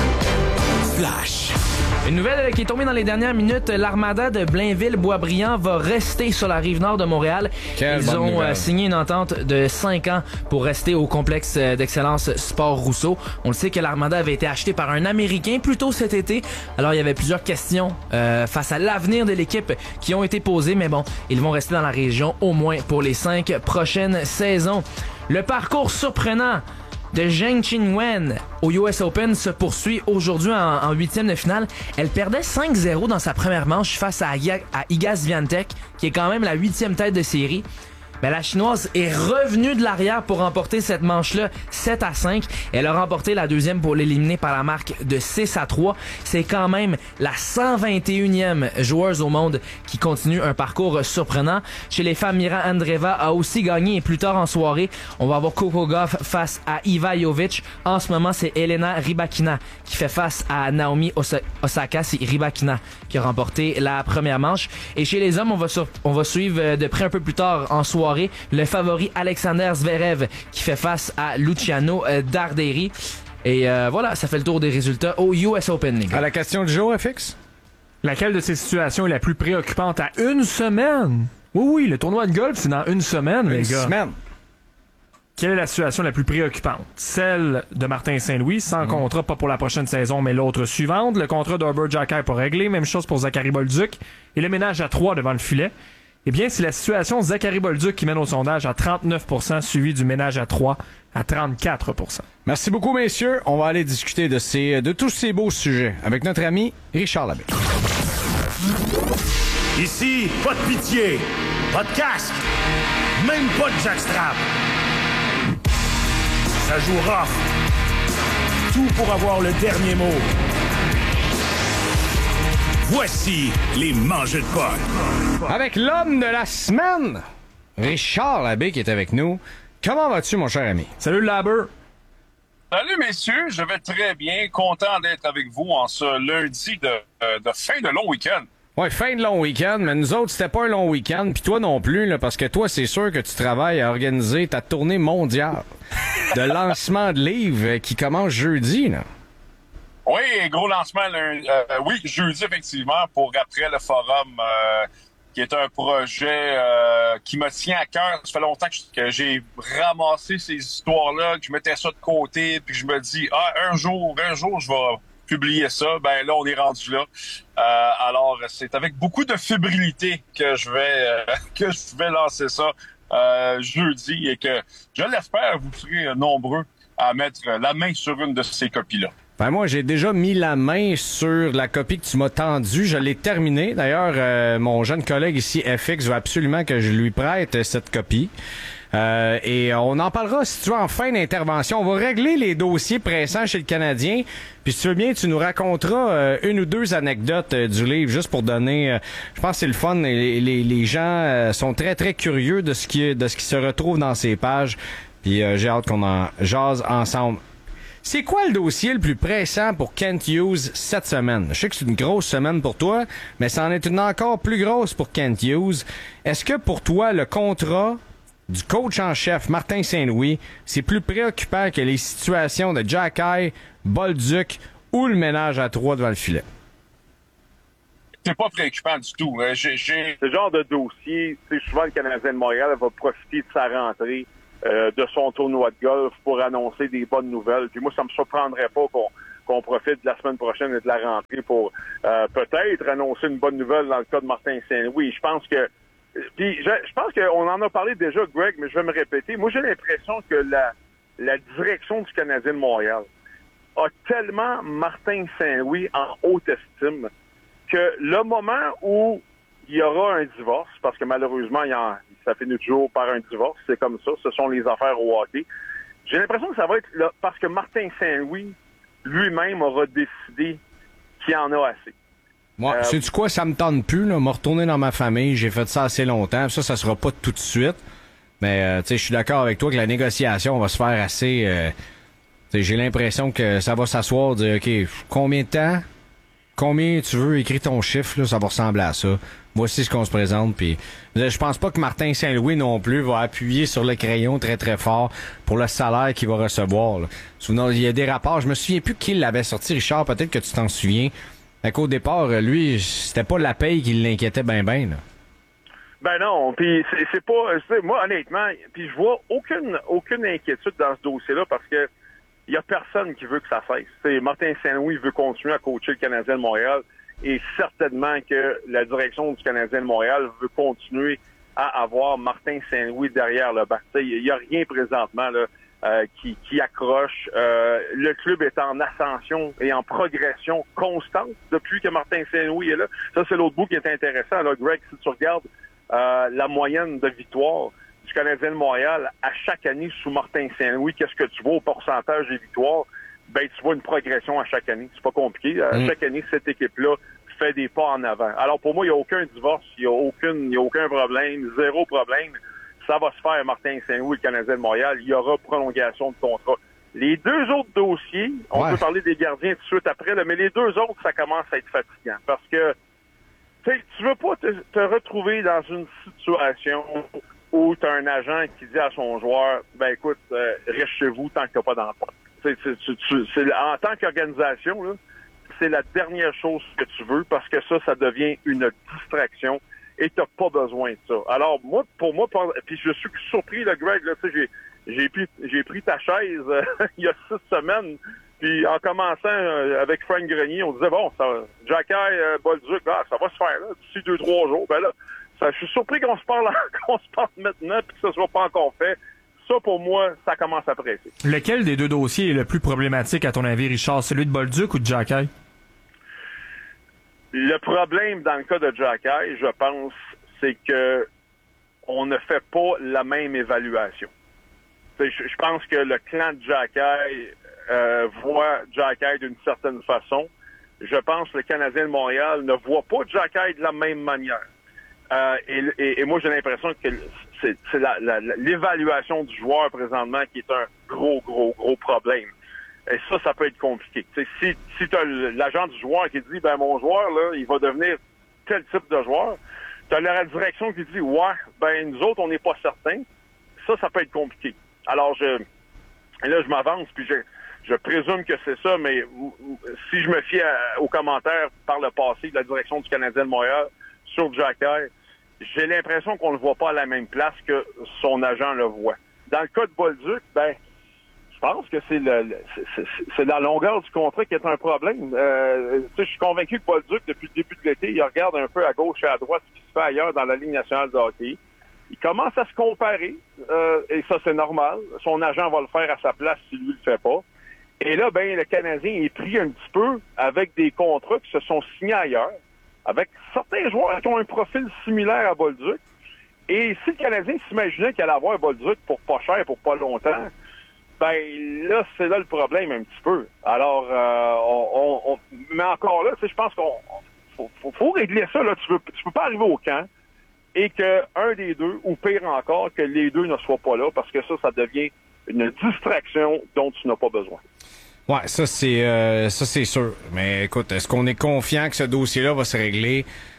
Flash. Une nouvelle qui est tombée dans les dernières minutes, l'Armada de Blainville-Boisbriand va rester sur la rive nord de Montréal. Quelle Ils bonne ont nouvelle. signé une entente de 5 ans pour rester au complexe d'excellence Sport Rousseau. On le sait que l'Armada avait été acheté par un Américain plus tôt cet été. Alors il y avait plusieurs questions face à l'avenir de l'équipe qui ont été posées, mais bon, ils vont rester dans la région au moins pour les 5 prochaines saisons. Le parcours surprenant de Zheng Qinwen au US Open se poursuit aujourd'hui en 8e de finale. Elle perdait 5-0 dans sa première manche face à Iga Swiatek, qui est quand même la 8e tête de série. Mais la Chinoise est revenue de l'arrière pour remporter cette manche-là 7-5. Elle a remporté la deuxième pour l'éliminer par la marque de 6-3. C'est quand même la 121e joueuse au monde qui continue un parcours surprenant. Chez les femmes, Mira Andreeva a aussi gagné et plus tard en soirée, on va avoir Coco Gauff face à Iva Jovic. En ce moment, c'est Elena Rybakina qui fait face à Naomi Osaka. C'est Rybakina qui a remporté la première manche. Et chez les hommes, on va suivre de près un peu plus tard en soirée le favori Alexander Zverev qui fait face à Luciano Darderi. Et voilà, ça fait le tour des résultats au US Open, les gars. À la question du jour, FX? Laquelle de ces situations est la plus préoccupante à une semaine? Oui, le tournoi de golf, c'est dans une semaine, les gars. Semaine. Quelle est la situation la plus préoccupante? Celle de Martin Saint-Louis, sans contrat, pas pour la prochaine saison, mais l'autre suivante. Le contrat d'Herbert Jacquet pas réglé. Même chose pour Zachary Bolduc. Et le ménage à 3 devant le filet. Eh bien, c'est la situation Zachary Bolduc qui mène au sondage à 39%, suivi du ménage à 3 à 34%. Merci beaucoup, messieurs. On va aller discuter de tous ces beaux sujets avec notre ami Richard Labbé. Ici, pas de pitié, pas de casque, même pas de jackstrap. Ça joue rough. Tout pour avoir le dernier mot. Voici les mangeux de potes. Avec l'homme de la semaine, Richard Labbé qui est avec nous. Comment vas-tu, mon cher ami? Salut le Labber! Salut messieurs, je vais très bien, content d'être avec vous en ce lundi de fin de long week-end. Ouais, fin de long week-end, mais nous autres, c'était pas un long week-end, puis toi non plus, là, parce que toi, c'est sûr que tu travailles à organiser ta tournée mondiale de lancement de livres qui commence jeudi, là. Oui, gros lancement, oui, jeudi effectivement, pour après le forum, qui est un projet qui me tient à cœur. Ça fait longtemps que j'ai ramassé ces histoires-là, que je mettais ça de côté, puis je me dis, un jour, je vais publier ça. Ben là, on est rendu là. Alors, c'est avec beaucoup de fébrilité que je vais lancer ça jeudi et que, je l'espère, vous serez nombreux à mettre la main sur une de ces copies-là. Ben moi, j'ai déjà mis la main sur la copie que tu m'as tendue. Je l'ai terminée. D'ailleurs, mon jeune collègue ici, FX, veut absolument que je lui prête cette copie. Et on en parlera, si tu veux, en fin d'intervention. On va régler les dossiers pressants chez le Canadien. Puis si tu veux bien, tu nous raconteras une ou deux anecdotes du livre, juste pour donner... je pense que c'est le fun. Les gens sont très, très curieux de ce qui se retrouve dans ces pages. Puis j'ai hâte qu'on en jase ensemble. C'est quoi le dossier le plus pressant pour Kent Hughes cette semaine? Je sais que c'est une grosse semaine pour toi, mais c'en est une encore plus grosse pour Kent Hughes. Est-ce que pour toi, le contrat du coach en chef, Martin Saint-Louis, c'est plus préoccupant que les situations de Xhekaj, Bolduc ou le ménage à 3 devant le filet. C'est pas préoccupant du tout. Ce genre de dossier, souvent le Canadien de Montréal va profiter de sa rentrée, de son tournoi de golf pour annoncer des bonnes nouvelles. Puis moi, ça me surprendrait pas qu'on profite de la semaine prochaine et de la rentrée pour peut-être annoncer une bonne nouvelle dans le cas de Martin Saint-Louis. Je pense qu'on en a parlé déjà, Greg, mais je vais me répéter. Moi, j'ai l'impression que la direction du Canadien de Montréal a tellement Martin Saint-Louis en haute estime que le moment où il y aura un divorce, parce que malheureusement, ça finit toujours par un divorce, c'est comme ça, ce sont les affaires au hockey. J'ai l'impression que ça va être là, parce que Martin Saint-Louis lui-même aura décidé qu'il en a assez. Moi, sais-tu quoi, ça me tente plus, là, me retourner dans ma famille, j'ai fait ça assez longtemps, ça sera pas tout de suite, mais tu sais, je suis d'accord avec toi que la négociation va se faire assez, j'ai l'impression que ça va s'asseoir, dire, OK, combien de temps, combien tu veux, écrire ton chiffre, là, ça va ressembler à ça. Voici ce qu'on se présente, puis je pense pas que Martin Saint-Louis non plus va appuyer sur le crayon très très fort pour le salaire qu'il va recevoir, là. Souvenez, il y a des rapports, je me souviens plus qui l'avait sorti, Richard, peut-être que tu t'en souviens. Fait qu'au départ, lui, c'était pas la paye qui l'inquiétait ben là. Ben non, puis c'est pas... Moi, honnêtement, puis je vois aucune inquiétude dans ce dossier-là parce que il y a personne qui veut que ça cesse. Martin Saint-Louis veut continuer à coacher le Canadien de Montréal et certainement que la direction du Canadien de Montréal veut continuer à avoir Martin Saint-Louis derrière le banc. Il n'y a rien présentement là, qui accroche. Le club est en ascension et en progression constante depuis que Martin Saint-Louis est là. Ça, c'est l'autre bout qui est intéressant. Là, Greg, si tu regardes la moyenne de victoires du Canadien de Montréal à chaque année sous Martin Saint-Louis, qu'est-ce que tu vois au pourcentage des victoires? Ben, tu vois une progression à chaque année. C'est pas compliqué. À chaque année, cette équipe-là fait des pas en avant. Alors, pour moi, il n'y a aucun divorce, il n'y a aucun problème, zéro problème. Ça va se faire, Martin Saint-Louis, le Canadien de Montréal. Il y aura prolongation de contrat. Les deux autres dossiers, on peut parler des gardiens tout de suite après, là, mais les deux autres, ça commence à être fatigant. Parce que tu veux pas te retrouver dans une situation où tu as un agent qui dit à son joueur, ben écoute, reste chez vous tant que tu n'as pas d'emploi. En tant qu'organisation, là, c'est la dernière chose que tu veux parce que ça devient une distraction et tu n'as pas besoin de ça. Alors, pour moi, puis je suis surpris, là, Greg, là, tu sais, j'ai pris ta chaise il y a 6 semaines, puis en commençant avec Frank Grenier, on disait, bon, Xhekaj, Bolduc, ça va se faire, là, d'ici 2-3 jours. Ben là, je suis surpris qu'on se parle maintenant, puis que ça ne soit pas encore fait. Ça, pour moi, ça commence à presser. Lequel des deux dossiers est le plus problématique, à ton avis, Richard? Celui de Bolduc ou de Xhekaj? Le problème dans le cas de Xhekaj, je pense, c'est que on ne fait pas la même évaluation. Je pense que le clan de Xhekaj voit Xhekaj d'une certaine façon. Je pense que le Canadien de Montréal ne voit pas Xhekaj de la même manière. Et moi, j'ai l'impression que c'est l'évaluation du joueur présentement qui est un gros problème. Et ça peut être compliqué. T'sais, si tu as l'agent du joueur qui dit, ben mon joueur, là, il va devenir tel type de joueur, tu as la direction qui dit, ouais, ben nous autres, on n'est pas certains. Ça peut être compliqué. Alors, là, je m'avance, puis je présume que c'est ça, mais si je me fie aux commentaires par le passé de la direction du Canadien de Montréal sur Xhekaj, j'ai l'impression qu'on le voit pas à la même place que son agent le voit. Dans le cas de Bolduc, ben, je pense que c'est la longueur du contrat qui est un problème. Je suis convaincu que Bolduc, depuis le début de l'été, il regarde un peu à gauche et à droite ce qui se fait ailleurs dans la Ligue nationale de hockey. Il commence à se comparer, et ça, c'est normal. Son agent va le faire à sa place si lui le fait pas. Et là, ben, le Canadien est pris un petit peu avec des contrats qui se sont signés ailleurs, avec certains joueurs qui ont un profil similaire à Bolduc. Et si le Canadien s'imaginait qu'il allait avoir Bolduc pour pas cher, pour pas longtemps, ben là, c'est là le problème un petit peu. Alors, mais encore là, je pense qu'on faut régler ça. Là. Tu peux pas arriver au camp et que un des deux, ou pire encore, que les deux ne soient pas là, parce que ça devient une distraction dont tu n'as pas besoin. Ouais, ça c'est sûr. Mais écoute, est-ce qu'on est confiant que ce dossier-là va se régler?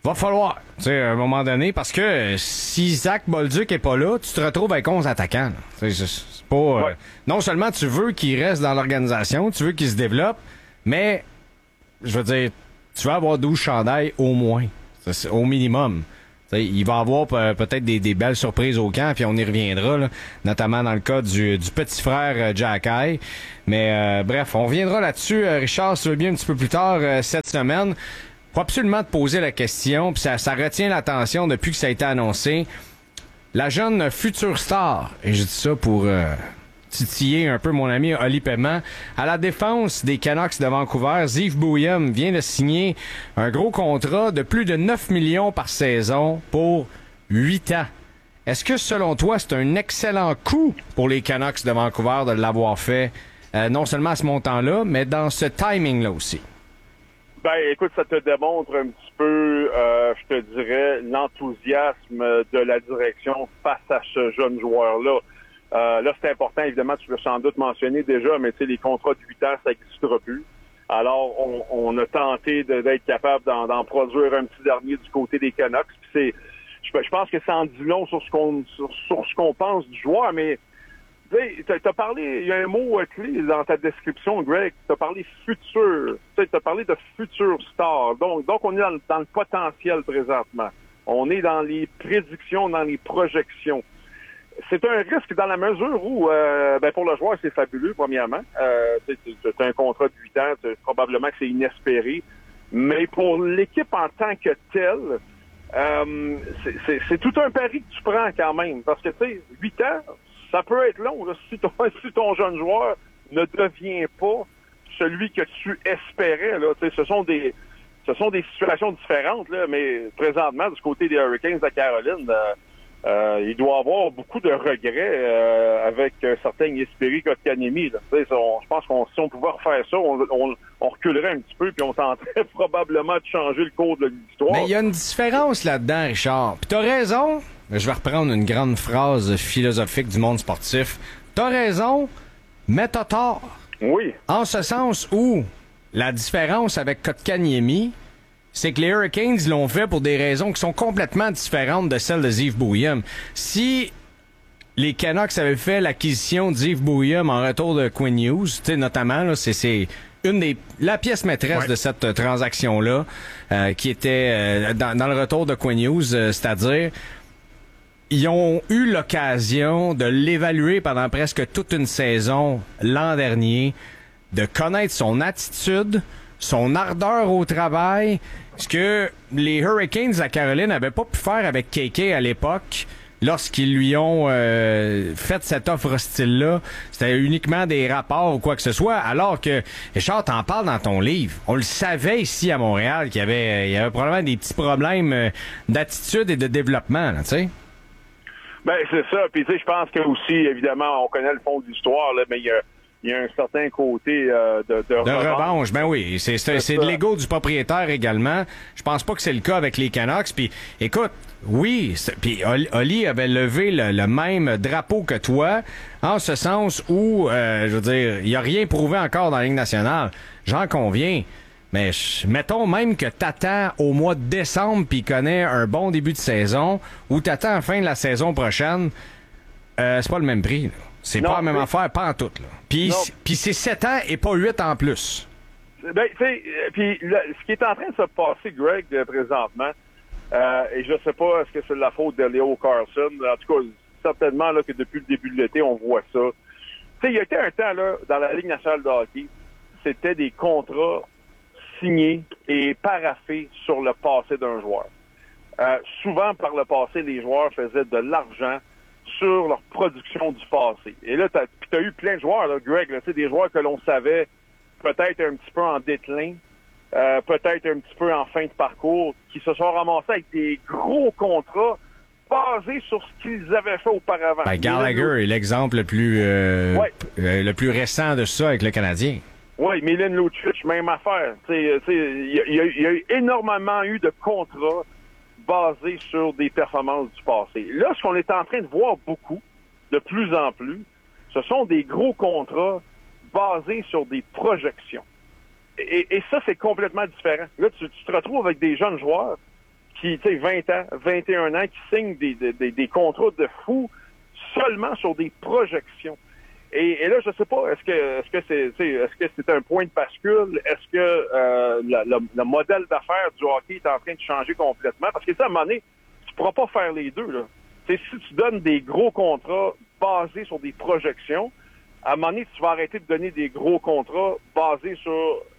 Va falloir, tu sais, à un moment donné, parce que si Zach Bolduc est pas là, tu te retrouves avec 11 attaquants. C'est pas... non seulement tu veux qu'il reste dans l'organisation, tu veux qu'il se développe, mais, je veux dire, tu vas avoir 12 chandails au moins, au minimum. T'sais, il va avoir peut-être des belles surprises au camp, puis on y reviendra, là, notamment dans le cas du petit frère Jacky. Mais bref, on reviendra là-dessus, Richard, si tu veux bien, un petit peu plus tard cette semaine. Faut absolument te poser la question, puis ça retient l'attention depuis que ça a été annoncé. La jeune future star, et je dis ça pour titiller un peu mon ami Oli Paiement, à la défense des Canucks de Vancouver, Ziv Bouyem vient de signer un gros contrat de plus de 9 millions par saison pour 8 ans. Est-ce que, selon toi, c'est un excellent coup pour les Canucks de Vancouver de l'avoir fait, non seulement à ce montant-là, mais dans ce timing-là aussi? Ben, écoute, ça te démontre un petit peu, je te dirais, l'enthousiasme de la direction face à ce jeune joueur-là. Là, c'est important, évidemment, tu l'as sans doute mentionné déjà, mais tu sais, les contrats de 8 ans, ça n'existera plus. Alors, on a tenté d'être capable d'en produire un petit dernier du côté des Canucks. Puis je pense que ça en dit long sur ce qu'on pense du joueur, mais t'as parlé, il y a un mot clé dans ta description, Greg. T'as parlé futur. T'as parlé de futur star. Donc on est dans le potentiel présentement. On est dans les prédictions, dans les projections. C'est un risque dans la mesure où, pour le joueur, c'est fabuleux, premièrement. C'est un contrat de 8 ans, probablement que c'est inespéré. Mais pour l'équipe en tant que telle, c'est tout un pari que tu prends quand même. Parce que, tu sais, 8 ans, ça peut être long. Là, si ton jeune joueur ne devient pas celui que tu espérais, là, ce sont des situations différentes, là, mais présentement, du côté des Hurricanes de Caroline, il doit avoir beaucoup de regrets avec certains Jesperi Kotkaniemi. Je pense que si on pouvait refaire ça, on reculerait un petit peu puis on tenterait probablement de changer le cours de l'histoire. Mais il y a une différence là-dedans, Richard. Puis t'as raison. Je vais reprendre une grande phrase philosophique du monde sportif. T'as raison, mais t'as tort. Oui. En ce sens où la différence avec Kotkaniemi, c'est que les Hurricanes l'ont fait pour des raisons qui sont complètement différentes de celles de Ziv Bouyem. Si les Canucks avaient fait l'acquisition de Ziv Bouyem en retour de Quinn Hughes, notamment, là, c'est la pièce maîtresse de cette transaction-là, qui était dans le retour de Quinn Hughes, c'est-à-dire ils ont eu l'occasion de l'évaluer pendant presque toute une saison l'an dernier, de connaître son attitude, son ardeur au travail, ce que les Hurricanes à Caroline n'avaient pas pu faire avec KK à l'époque lorsqu'ils lui ont fait cette offre hostile-là. C'était uniquement des rapports ou quoi que ce soit, alors que, Richard, t'en parles dans ton livre. On le savait ici à Montréal qu'il y avait probablement des petits problèmes d'attitude et de développement, tu sais. Ben, c'est ça. Puis, tu sais, je pense que aussi, évidemment, on connaît le fond de l'histoire, là, mais il y a un certain côté de revanche. Ben oui, c'est de l'ego du propriétaire également. Je pense pas que c'est le cas avec les Canucks. Puis, écoute, oui, puis Oli avait levé le même drapeau que toi, en ce sens où, je veux dire, il a rien prouvé encore dans la Ligue nationale. J'en conviens. Mais mettons même que t'attends au mois de décembre puis connais un bon début de saison, ou t'attends à la fin de la saison prochaine, c'est pas le même prix, là. C'est pas la même affaire, pas en tout, là. Puis c'est 7 ans et pas 8 en plus. Ben, tu sais, puis ce qui est en train de se passer, Greg, présentement, et je sais pas est-ce que c'est la faute de Leo Carlson, en tout cas, certainement là que depuis le début de l'été, on voit ça. Tu sais, il y a été un temps, là, dans la Ligue nationale de hockey, c'était des contrats signés et paraphés sur le passé d'un joueur. Souvent, par le passé, les joueurs faisaient de l'argent sur leur production du passé. Et là, t'as eu plein de joueurs, là, Greg, là, des joueurs que l'on savait peut-être un petit peu en déclin, peut-être un petit peu en fin de parcours, qui se sont ramassés avec des gros contrats basés sur ce qu'ils avaient fait auparavant. Ben, Gallagher est l'exemple le plus récent de ça avec le Canadien. Oui, Milan Lucic, même affaire. Il y a eu énormément de contrats basés sur des performances du passé. Là, ce qu'on est en train de voir beaucoup, de plus en plus, ce sont des gros contrats basés sur des projections. Et ça, c'est complètement différent. Là, tu te retrouves avec des jeunes joueurs qui, tu sais, 20 ans, 21 ans, qui signent des contrats de fous seulement sur des projections. Et là, je sais pas, est-ce que c'est un point de bascule? Est-ce que le modèle d'affaires du hockey est en train de changer complètement? Parce que ça, à un moment donné, tu pourras pas faire les deux, là. T'sais, si tu donnes des gros contrats basés sur des projections, à un moment donné, tu vas arrêter de donner des gros contrats basés sur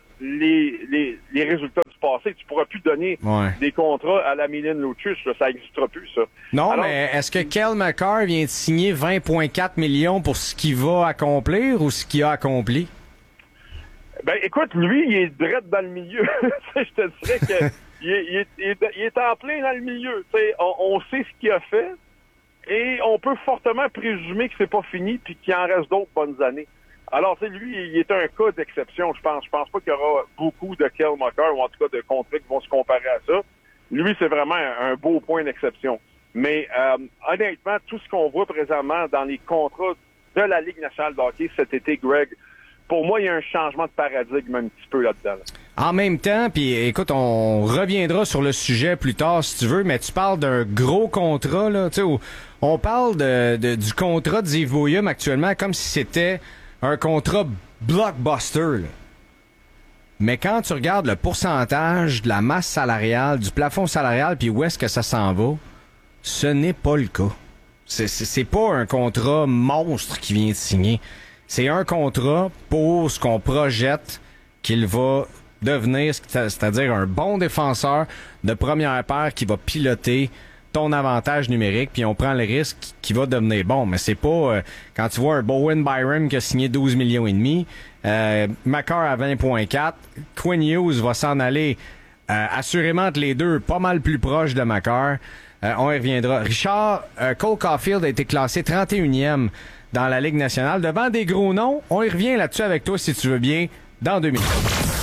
les résultats du passé. Tu pourras plus donner des contrats à la Milan Lucic, là, ça n'existera plus, ça. Non, alors, mais est-ce que Cale Makar vient de signer 20,4 millions pour ce qu'il va accomplir ou ce qu'il a accompli? Ben, écoute, lui, il est direct dans le milieu. Je te dirais que il est en plein dans le milieu. On sait ce qu'il a fait et on peut fortement présumer que c'est pas fini puis qu'il en reste d'autres bonnes années. Alors, lui, il est un cas d'exception, je pense. Je pense pas qu'il y aura beaucoup de Cale Makar, ou en tout cas de contrats qui vont se comparer à ça. Lui, c'est vraiment un beau point d'exception. Mais honnêtement, tout ce qu'on voit présentement dans les contrats de la Ligue nationale de hockey cet été, Greg, pour moi, il y a un changement de paradigme un petit peu là-dedans. En même temps, puis écoute, on reviendra sur le sujet plus tard si tu veux, mais tu parles d'un gros contrat, là, tu sais, on parle du contrat d'Yves Boyum actuellement comme si c'était un contrat blockbuster, là. Mais quand tu regardes le pourcentage de la masse salariale, du plafond salarial, puis où est-ce que ça s'en va, ce n'est pas le cas. C'est pas un contrat monstre qui vient de signer. C'est un contrat pour ce qu'on projette qu'il va devenir, c'est-à-dire un bon défenseur de première paire qui va piloter ton avantage numérique, puis on prend le risque qu'il va devenir bon. Mais c'est pas... quand tu vois un Bowen Byram qui a signé 12 millions et demi, Makar à 20,4, Quinn Hughes va s'en aller assurément entre les deux, pas mal plus proche de Makar. On y reviendra. Richard, Cole Caulfield a été classé 31e dans la Ligue nationale, devant des gros noms. On y revient là-dessus avec toi, si tu veux bien, dans 2 minutes.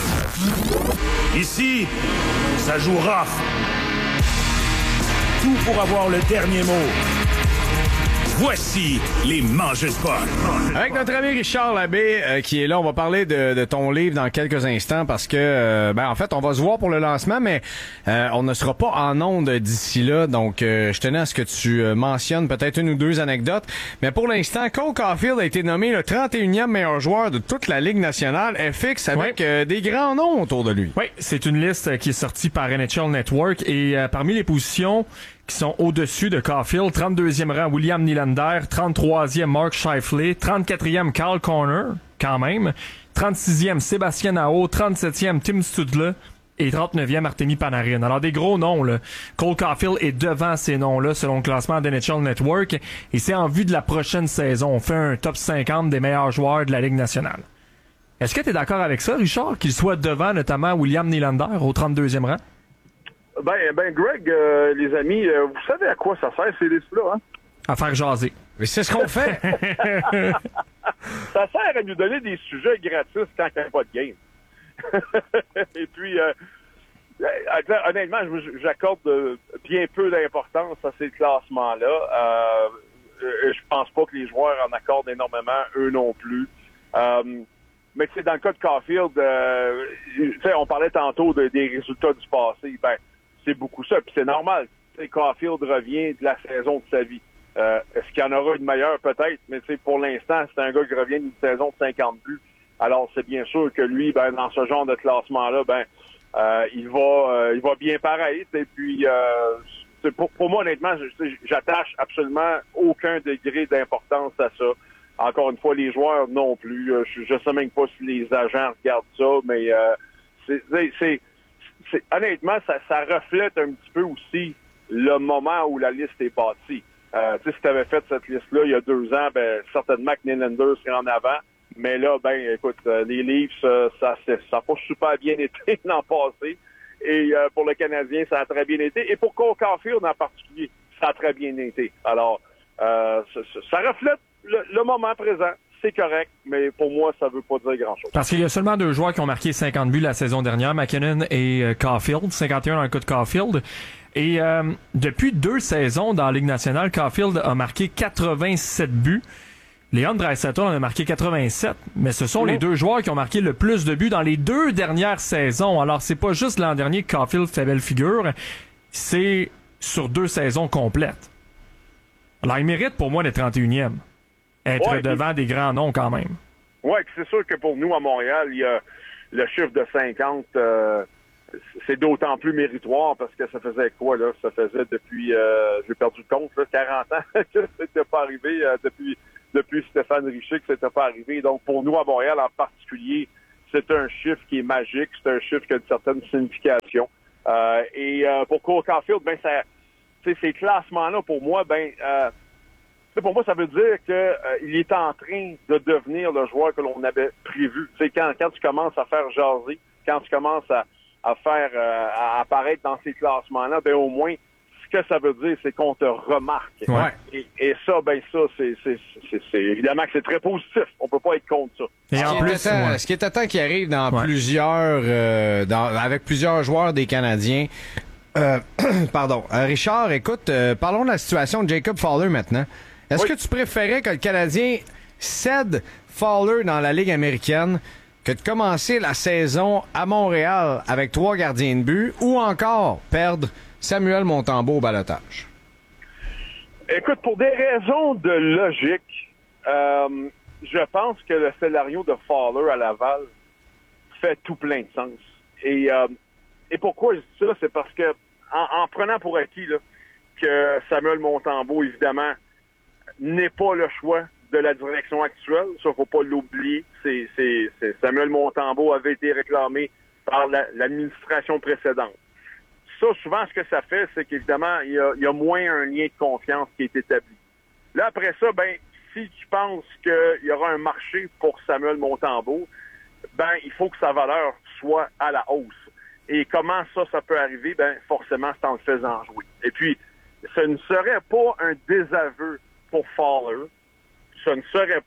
Ici, ça joue rough. Tout pour avoir le dernier mot. Voici les Mangeux de Puck. Avec notre ami Richard Labbé qui est là, on va parler de ton livre dans quelques instants parce que, en fait, on va se voir pour le lancement, mais on ne sera pas en ondes d'ici là. Donc, je tenais à ce que tu mentionnes peut-être une ou deux anecdotes. Mais pour l'instant, Cole Caulfield a été nommé le 31e meilleur joueur de toute la Ligue nationale FX avec des grands noms autour de lui. Oui, c'est une liste qui est sortie par NHL Network et parmi les positions qui sont au-dessus de Caulfield, 32e rang William Nylander, 33e Mark Scheifele, 34e Kyle Connor, quand même, 36e Sébastien Aho, 37e Tim Stützle et 39e Artemi Panarin. Alors des gros noms, là. Cole Caulfield est devant ces noms-là selon le classement de NHL Network et c'est en vue de la prochaine saison. On fait un top 50 des meilleurs joueurs de la Ligue nationale. Est-ce que tu es d'accord avec ça, Richard, qu'il soit devant notamment William Nylander au 32e rang? Ben, Greg, les amis, vous savez à quoi ça sert, ces listes-là, hein? À faire jaser. Mais c'est ce qu'on fait. Ça sert à nous donner des sujets gratis quand il n'y a pas de game. Et puis, honnêtement, j'accorde bien peu d'importance à ces classements-là. Je pense pas que les joueurs en accordent énormément, eux non plus. Mais tu sais, dans le cas de Caulfield, on parlait tantôt des résultats du passé. Ben, c'est beaucoup ça, puis c'est normal. T'sais, Caulfield revient de la saison de sa vie. Est-ce qu'il y en aura une meilleure? Peut-être, mais pour l'instant, c'est un gars qui revient d'une saison de 50 buts. Alors, c'est bien sûr que lui, dans ce genre de classement-là, il va bien pareil. Et puis, pour moi, honnêtement, j'attache absolument aucun degré d'importance à ça. Encore une fois, les joueurs non plus. Je sais même pas si les agents regardent ça, mais honnêtement, ça reflète un petit peu aussi le moment où la liste est bâtie. Si tu avais fait cette liste-là il y a 2 ans, certainement que Nylander serait en avant. Mais là, écoute, les Leafs, ça n'a pas super bien été l'an passé. Et pour le Canadien, ça a très bien été. Et pour Cole Caulfield en particulier, ça a très bien été. Alors, ça reflète le moment présent. C'est correct, mais pour moi, ça veut pas dire grand-chose. Parce qu'il y a seulement 2 joueurs qui ont marqué 50 buts la saison dernière, McKinnon et Caulfield, 51 dans le cas de Caulfield. Et depuis 2 saisons dans la Ligue nationale, Caulfield a marqué 87 buts. Leon Draisaitl en a marqué 87, mais ce sont les 2 joueurs qui ont marqué le plus de buts dans les 2 dernières saisons. Alors, c'est pas juste l'an dernier que Caulfield fait belle figure. c'est sur 2 saisons complètes. Alors, il mérite pour moi d'être 31e. Être devant des grands noms quand même. Oui, c'est sûr que pour nous, à Montréal, il y a le chiffre de 50, c'est d'autant plus méritoire parce que ça faisait quoi, là? Ça faisait depuis, j'ai perdu le compte, là, 40 ans que c'était pas arrivé, depuis Stéphane Richer que c'était pas arrivé. Donc, pour nous, à Montréal en particulier, c'est un chiffre qui est magique, c'est un chiffre qui a une certaine signification. Pour Cole Caulfield, ben, ces classements-là, pour moi, pour moi, ça veut dire qu'il est en train de devenir le joueur que l'on avait prévu. Quand tu commences à faire jaser, quand tu commences à faire à apparaître dans ces classements-là, ben au moins, ce que ça veut dire, c'est qu'on te remarque. Ouais. Et ça, c'est évidemment que c'est très positif. On peut pas être contre ça. Et en plus, ce qui est temps qui arrive dans plusieurs, avec plusieurs joueurs des Canadiens. Pardon. Richard, écoute, parlons de la situation de Jacob Fowler maintenant. Est-ce que tu préférais que le Canadien cède Fowler dans la Ligue américaine que de commencer la saison à Montréal avec 3 gardiens de but ou encore perdre Samuel Montembeault au ballottage? Écoute, pour des raisons de logique, je pense que le scénario de Fowler à Laval fait tout plein de sens. Et pourquoi je dis ça? C'est parce que en prenant pour acquis là, que Samuel Montembeault, évidemment, n'est pas le choix de la direction actuelle. Ça, faut pas l'oublier. Samuel Montembeault avait été réclamé par l'administration précédente. Ça, souvent, ce que ça fait, c'est qu'évidemment, il y a moins un lien de confiance qui est établi. Là, après ça, si tu penses qu'il y aura un marché pour Samuel Montembeault, il faut que sa valeur soit à la hausse. Et comment ça peut arriver? Forcément, c'est en le faisant jouer. Et puis, ce ne serait pas un désaveu pour Fowler. Ce ne serait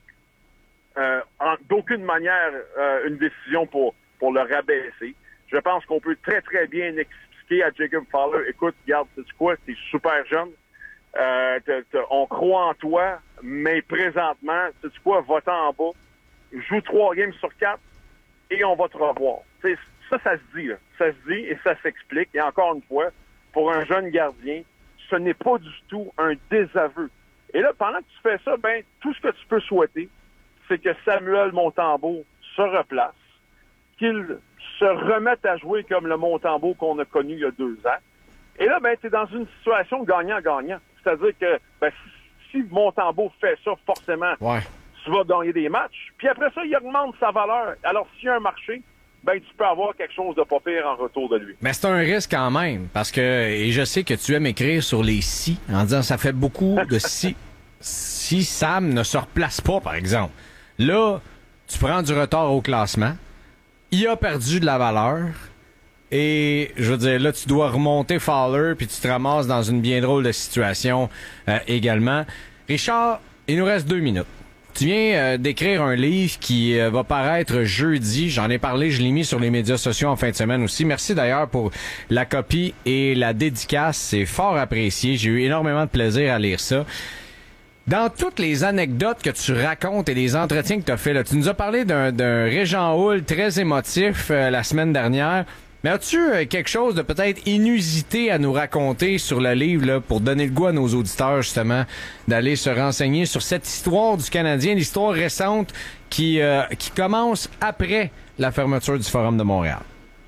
pas d'aucune manière une décision pour le rabaisser. Je pense qu'on peut très, très bien expliquer à Jacob Fowler, écoute, regarde, sais-tu quoi, t'es super jeune, on croit en toi, mais présentement, sais-tu quoi, va-t'en en bas, joue 3 games sur 4 et on va te revoir. T'sais, ça se dit, là. Ça se dit et ça s'explique. Et encore une fois, pour un jeune gardien, ce n'est pas du tout un désaveu. Et là, pendant que tu fais ça, tout ce que tu peux souhaiter, c'est que Samuel Montembeault se replace, qu'il se remette à jouer comme le Montembeault qu'on a connu il y a 2 ans. Et là, tu es dans une situation gagnant-gagnant. C'est-à-dire que si Montembeault fait ça, forcément, tu vas gagner des matchs. Puis après ça, il augmente sa valeur. Alors, s'il y a un marché, tu peux avoir quelque chose de pas pire en retour de lui. Mais c'est un risque quand même, parce que, et je sais que tu aimes écrire sur les si, en disant ça fait beaucoup de si Sam ne se replace pas, par exemple. Là, tu prends du retard au classement, il a perdu de la valeur, et je veux dire, là, tu dois remonter Fowler, puis tu te ramasses dans une bien drôle de situation également. Richard, il nous reste 2 minutes. Tu viens d'écrire un livre qui va paraître jeudi. J'en ai parlé, je l'ai mis sur les médias sociaux en fin de semaine aussi. Merci d'ailleurs pour la copie et la dédicace. C'est fort apprécié. J'ai eu énormément de plaisir à lire ça. Dans toutes les anecdotes que tu racontes et les entretiens que tu as fait, là, tu nous as parlé d'un Régent Houle très émotif la semaine dernière. Mais as-tu quelque chose de peut-être inusité à nous raconter sur le livre là, pour donner le goût à nos auditeurs, justement, d'aller se renseigner sur cette histoire du Canadien, l'histoire récente qui commence après la fermeture du Forum de Montréal?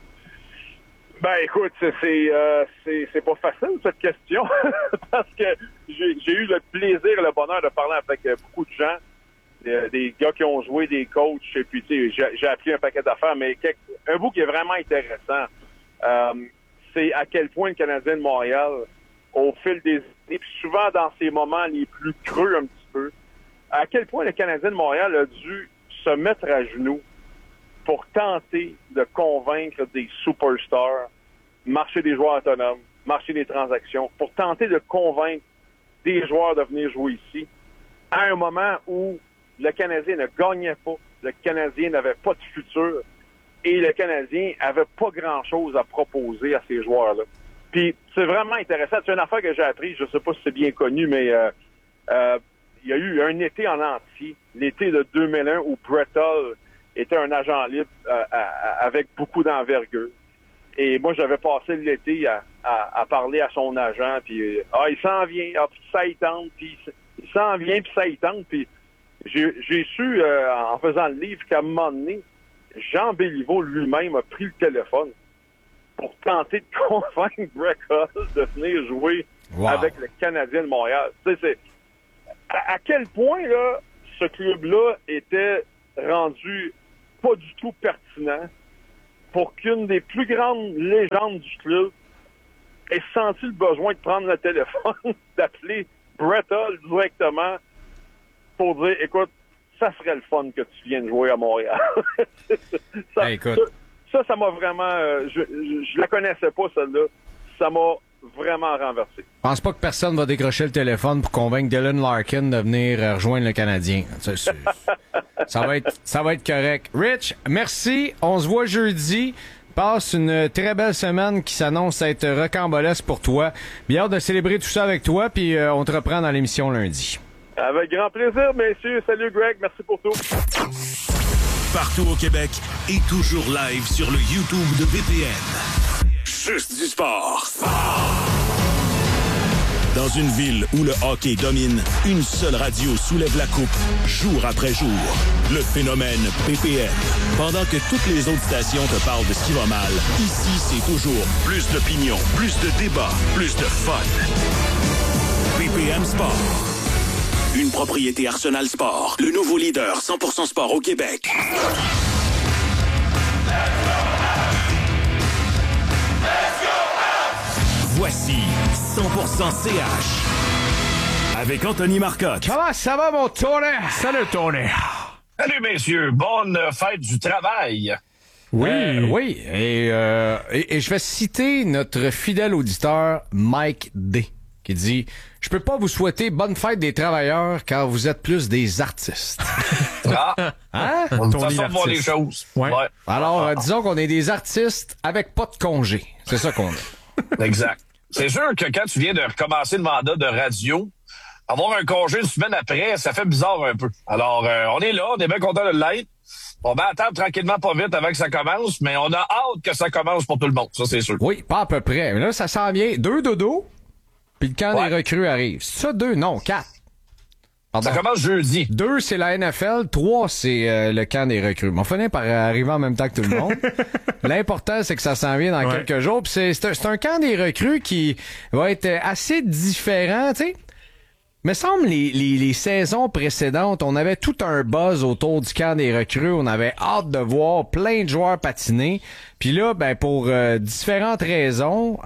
Écoute, c'est pas facile, cette question, parce que j'ai eu le plaisir et le bonheur de parler avec beaucoup de gens, des gars qui ont joué, des coachs, et puis j'ai appris un paquet d'affaires, mais un bout qui est vraiment intéressant, c'est à quel point le Canadien de Montréal, au fil des années, puis souvent dans ces moments les plus creux un petit peu, à quel point le Canadien de Montréal a dû se mettre à genoux pour tenter de convaincre des superstars, marché des joueurs autonomes, marché des transactions, pour tenter de convaincre des joueurs de venir jouer ici, à un moment où le Canadien ne gagnait pas, le Canadien n'avait pas de futur, et le Canadien avait pas grand-chose à proposer à ces joueurs-là. Puis c'est vraiment intéressant. C'est une affaire que j'ai appris, je sais pas si c'est bien connu, mais il y a eu un été en entier, l'été de 2001, où Brett Hull était un agent libre avec beaucoup d'envergure. Et moi, j'avais passé l'été à à parler à son agent, puis il s'en vient, puis ça y tente, puis il s'en vient, puis ça y tente, puis j'ai su, en faisant le livre, qu'à un moment donné, Jean Béliveau lui-même a pris le téléphone pour tenter de convaincre Brett Hull de venir jouer avec le Canadien de Montréal. C'est à quel point là ce club-là était rendu pas du tout pertinent pour qu'une des plus grandes légendes du club ait senti le besoin de prendre le téléphone, d'appeler Brett Hull directement pour dire, écoute, ça serait le fun que tu viennes jouer à Montréal. Ça m'a vraiment... je la connaissais pas, celle-là. Ça m'a vraiment renversé. Je pense pas que personne va décrocher le téléphone pour convaincre Dylan Larkin de venir rejoindre le Canadien. Ça va être correct. Rich, merci. On se voit jeudi. Passe une très belle semaine qui s'annonce être rocambolesque pour toi. Bien hâte de célébrer tout ça avec toi, puis on te reprend dans l'émission lundi. Avec grand plaisir, messieurs. Salut, Greg. Merci pour tout. Partout au Québec et toujours live sur le YouTube de BPN. Juste du sport. Dans une ville où le hockey domine, une seule radio soulève la coupe, jour après jour. Le phénomène BPN. Pendant que toutes les autres stations te parlent de ce qui va mal, ici, c'est toujours plus d'opinion, plus de débats, plus de fun. BPM Sport. Une propriété Arsenal Sport, le nouveau leader 100% sport au Québec. Voici 100% CH avec Anthony Marcotte. Comment ça va, mon Tony? Salut, Tony. Salut, messieurs. Bonne fête du travail. Oui. Et je vais citer notre fidèle auditeur Mike D. qui dit « Je peux pas vous souhaiter bonne fête des travailleurs car vous êtes plus des artistes. » Hein? Une façon de voir les choses. Ouais. Alors, disons qu'on est des artistes avec pas de congé. C'est ça qu'on est. Exact. C'est sûr que quand tu viens de recommencer le mandat de radio, avoir un congé une semaine après, ça fait bizarre un peu. Alors, on est là, on est bien content de l'être. On va attendre tranquillement pas vite avant que ça commence, mais on a hâte que ça commence pour tout le monde, ça c'est sûr. Oui, pas à peu près. Mais là, ça s'en vient. 2 dodos, puis le camp des recrues arrive. C'est ça 2? Non, 4. Pardon. Ça commence jeudi. 2, c'est la NFL. 3, c'est le camp des recrues. On finit par arriver en même temps que tout le monde. L'important, c'est que ça s'en vient dans quelques jours. Puis c'est un camp des recrues qui va être assez différent, tu sais. Me semble les saisons précédentes, on avait tout un buzz autour du camp des recrues. On avait hâte de voir plein de joueurs patiner. Puis là, ben pour différentes raisons,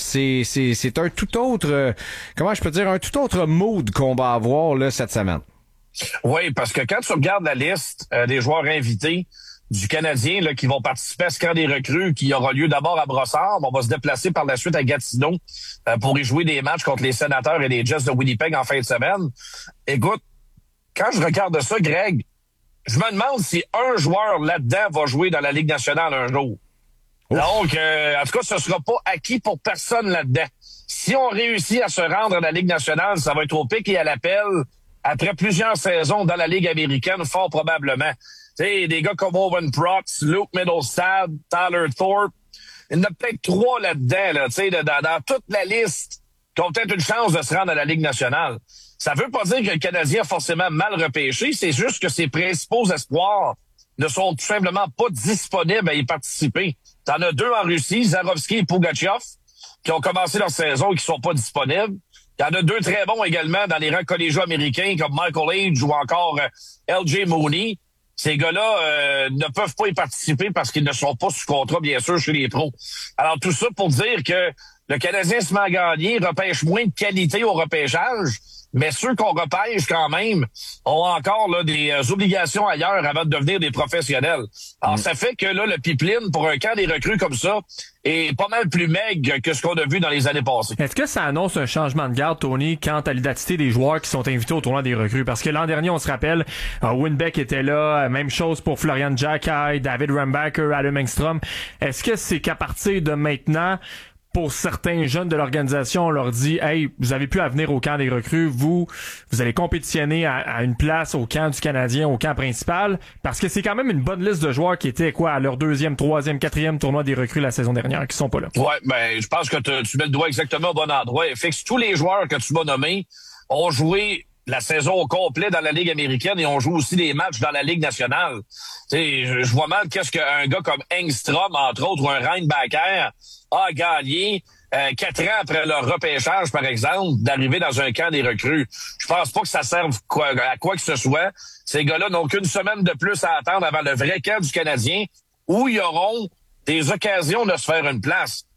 c'est un tout autre, comment je peux dire, un tout autre mood qu'on va avoir là cette semaine. Oui, parce que quand tu regardes la liste des joueurs invités du Canadien là, qui vont participer à ce camp des recrues qui aura lieu d'abord à Brossard. On va se déplacer par la suite à Gatineau pour y jouer des matchs contre les Sénateurs et les Jets de Winnipeg en fin de semaine. Écoute, quand je regarde ça, Greg, je me demande si un joueur là-dedans va jouer dans la Ligue nationale un jour. Ouf. Donc, en tout cas, ce sera pas acquis pour personne là-dedans. Si on réussit à se rendre à la Ligue nationale, ça va être au pic et à l'appel après plusieurs saisons dans la Ligue américaine, fort probablement. Tu sais, des gars comme Owen Protz, Luke Middlestad, Tyler Thorpe. Il y en a peut-être 3 là-dedans, là, tu sais, dans toute la liste, qui ont peut-être une chance de se rendre à la Ligue nationale. Ça veut pas dire que le Canadien a forcément mal repêché, c'est juste que ses principaux espoirs ne sont tout simplement pas disponibles à y participer. T'en as 2 en Russie, Zarovski et Pugachev, qui ont commencé leur saison et qui sont pas disponibles. Il y en a 2 très bons également dans les rangs collégiaux américains, comme Michael Age ou encore L.J. Mooney. Ces gars-là ne peuvent pas y participer parce qu'ils ne sont pas sous contrat, bien sûr, chez les pros. Alors, tout ça pour dire que le Canadien se met à gagner, repêche moins de qualité au repêchage, mais ceux qu'on repêche quand même ont encore là, des obligations ailleurs avant de devenir des professionnels. Alors, ça fait que là, le pipeline pour un camp des recrues comme ça est pas mal plus maigre que ce qu'on a vu dans les années passées. Est-ce que ça annonce un changement de garde, Tony, quant à l'identité des joueurs qui sont invités au tournoi des recrues? Parce que l'an dernier, on se rappelle, Winbeck était là, même chose pour Florian Jacky, David Rambacker, Adam Engstrom. Est-ce que c'est qu'à partir de maintenant, pour certains jeunes de l'organisation, on leur dit « Hey, vous avez plus à venir au camp des recrues, vous allez compétitionner à une place au camp du Canadien, au camp principal, parce que c'est quand même une bonne liste de joueurs qui étaient à leur 2e, 3e, 4e tournoi des recrues la saison dernière, qui sont pas là. » Ouais, ben je pense que tu mets le doigt exactement au bon endroit. Et fixe tous les joueurs que tu m'as nommés ont joué la saison au complet dans la Ligue américaine et on joue aussi des matchs dans la Ligue nationale. Je vois mal qu'est-ce qu'un gars comme Engstrom, entre autres, ou un Reinbacker a gagné 4 ans après leur repêchage, par exemple, d'arriver dans un camp des recrues. Je pense pas que ça serve à quoi que ce soit. Ces gars-là n'ont qu'une semaine de plus à attendre avant le vrai camp du Canadien où ils auront des occasions de se faire une place.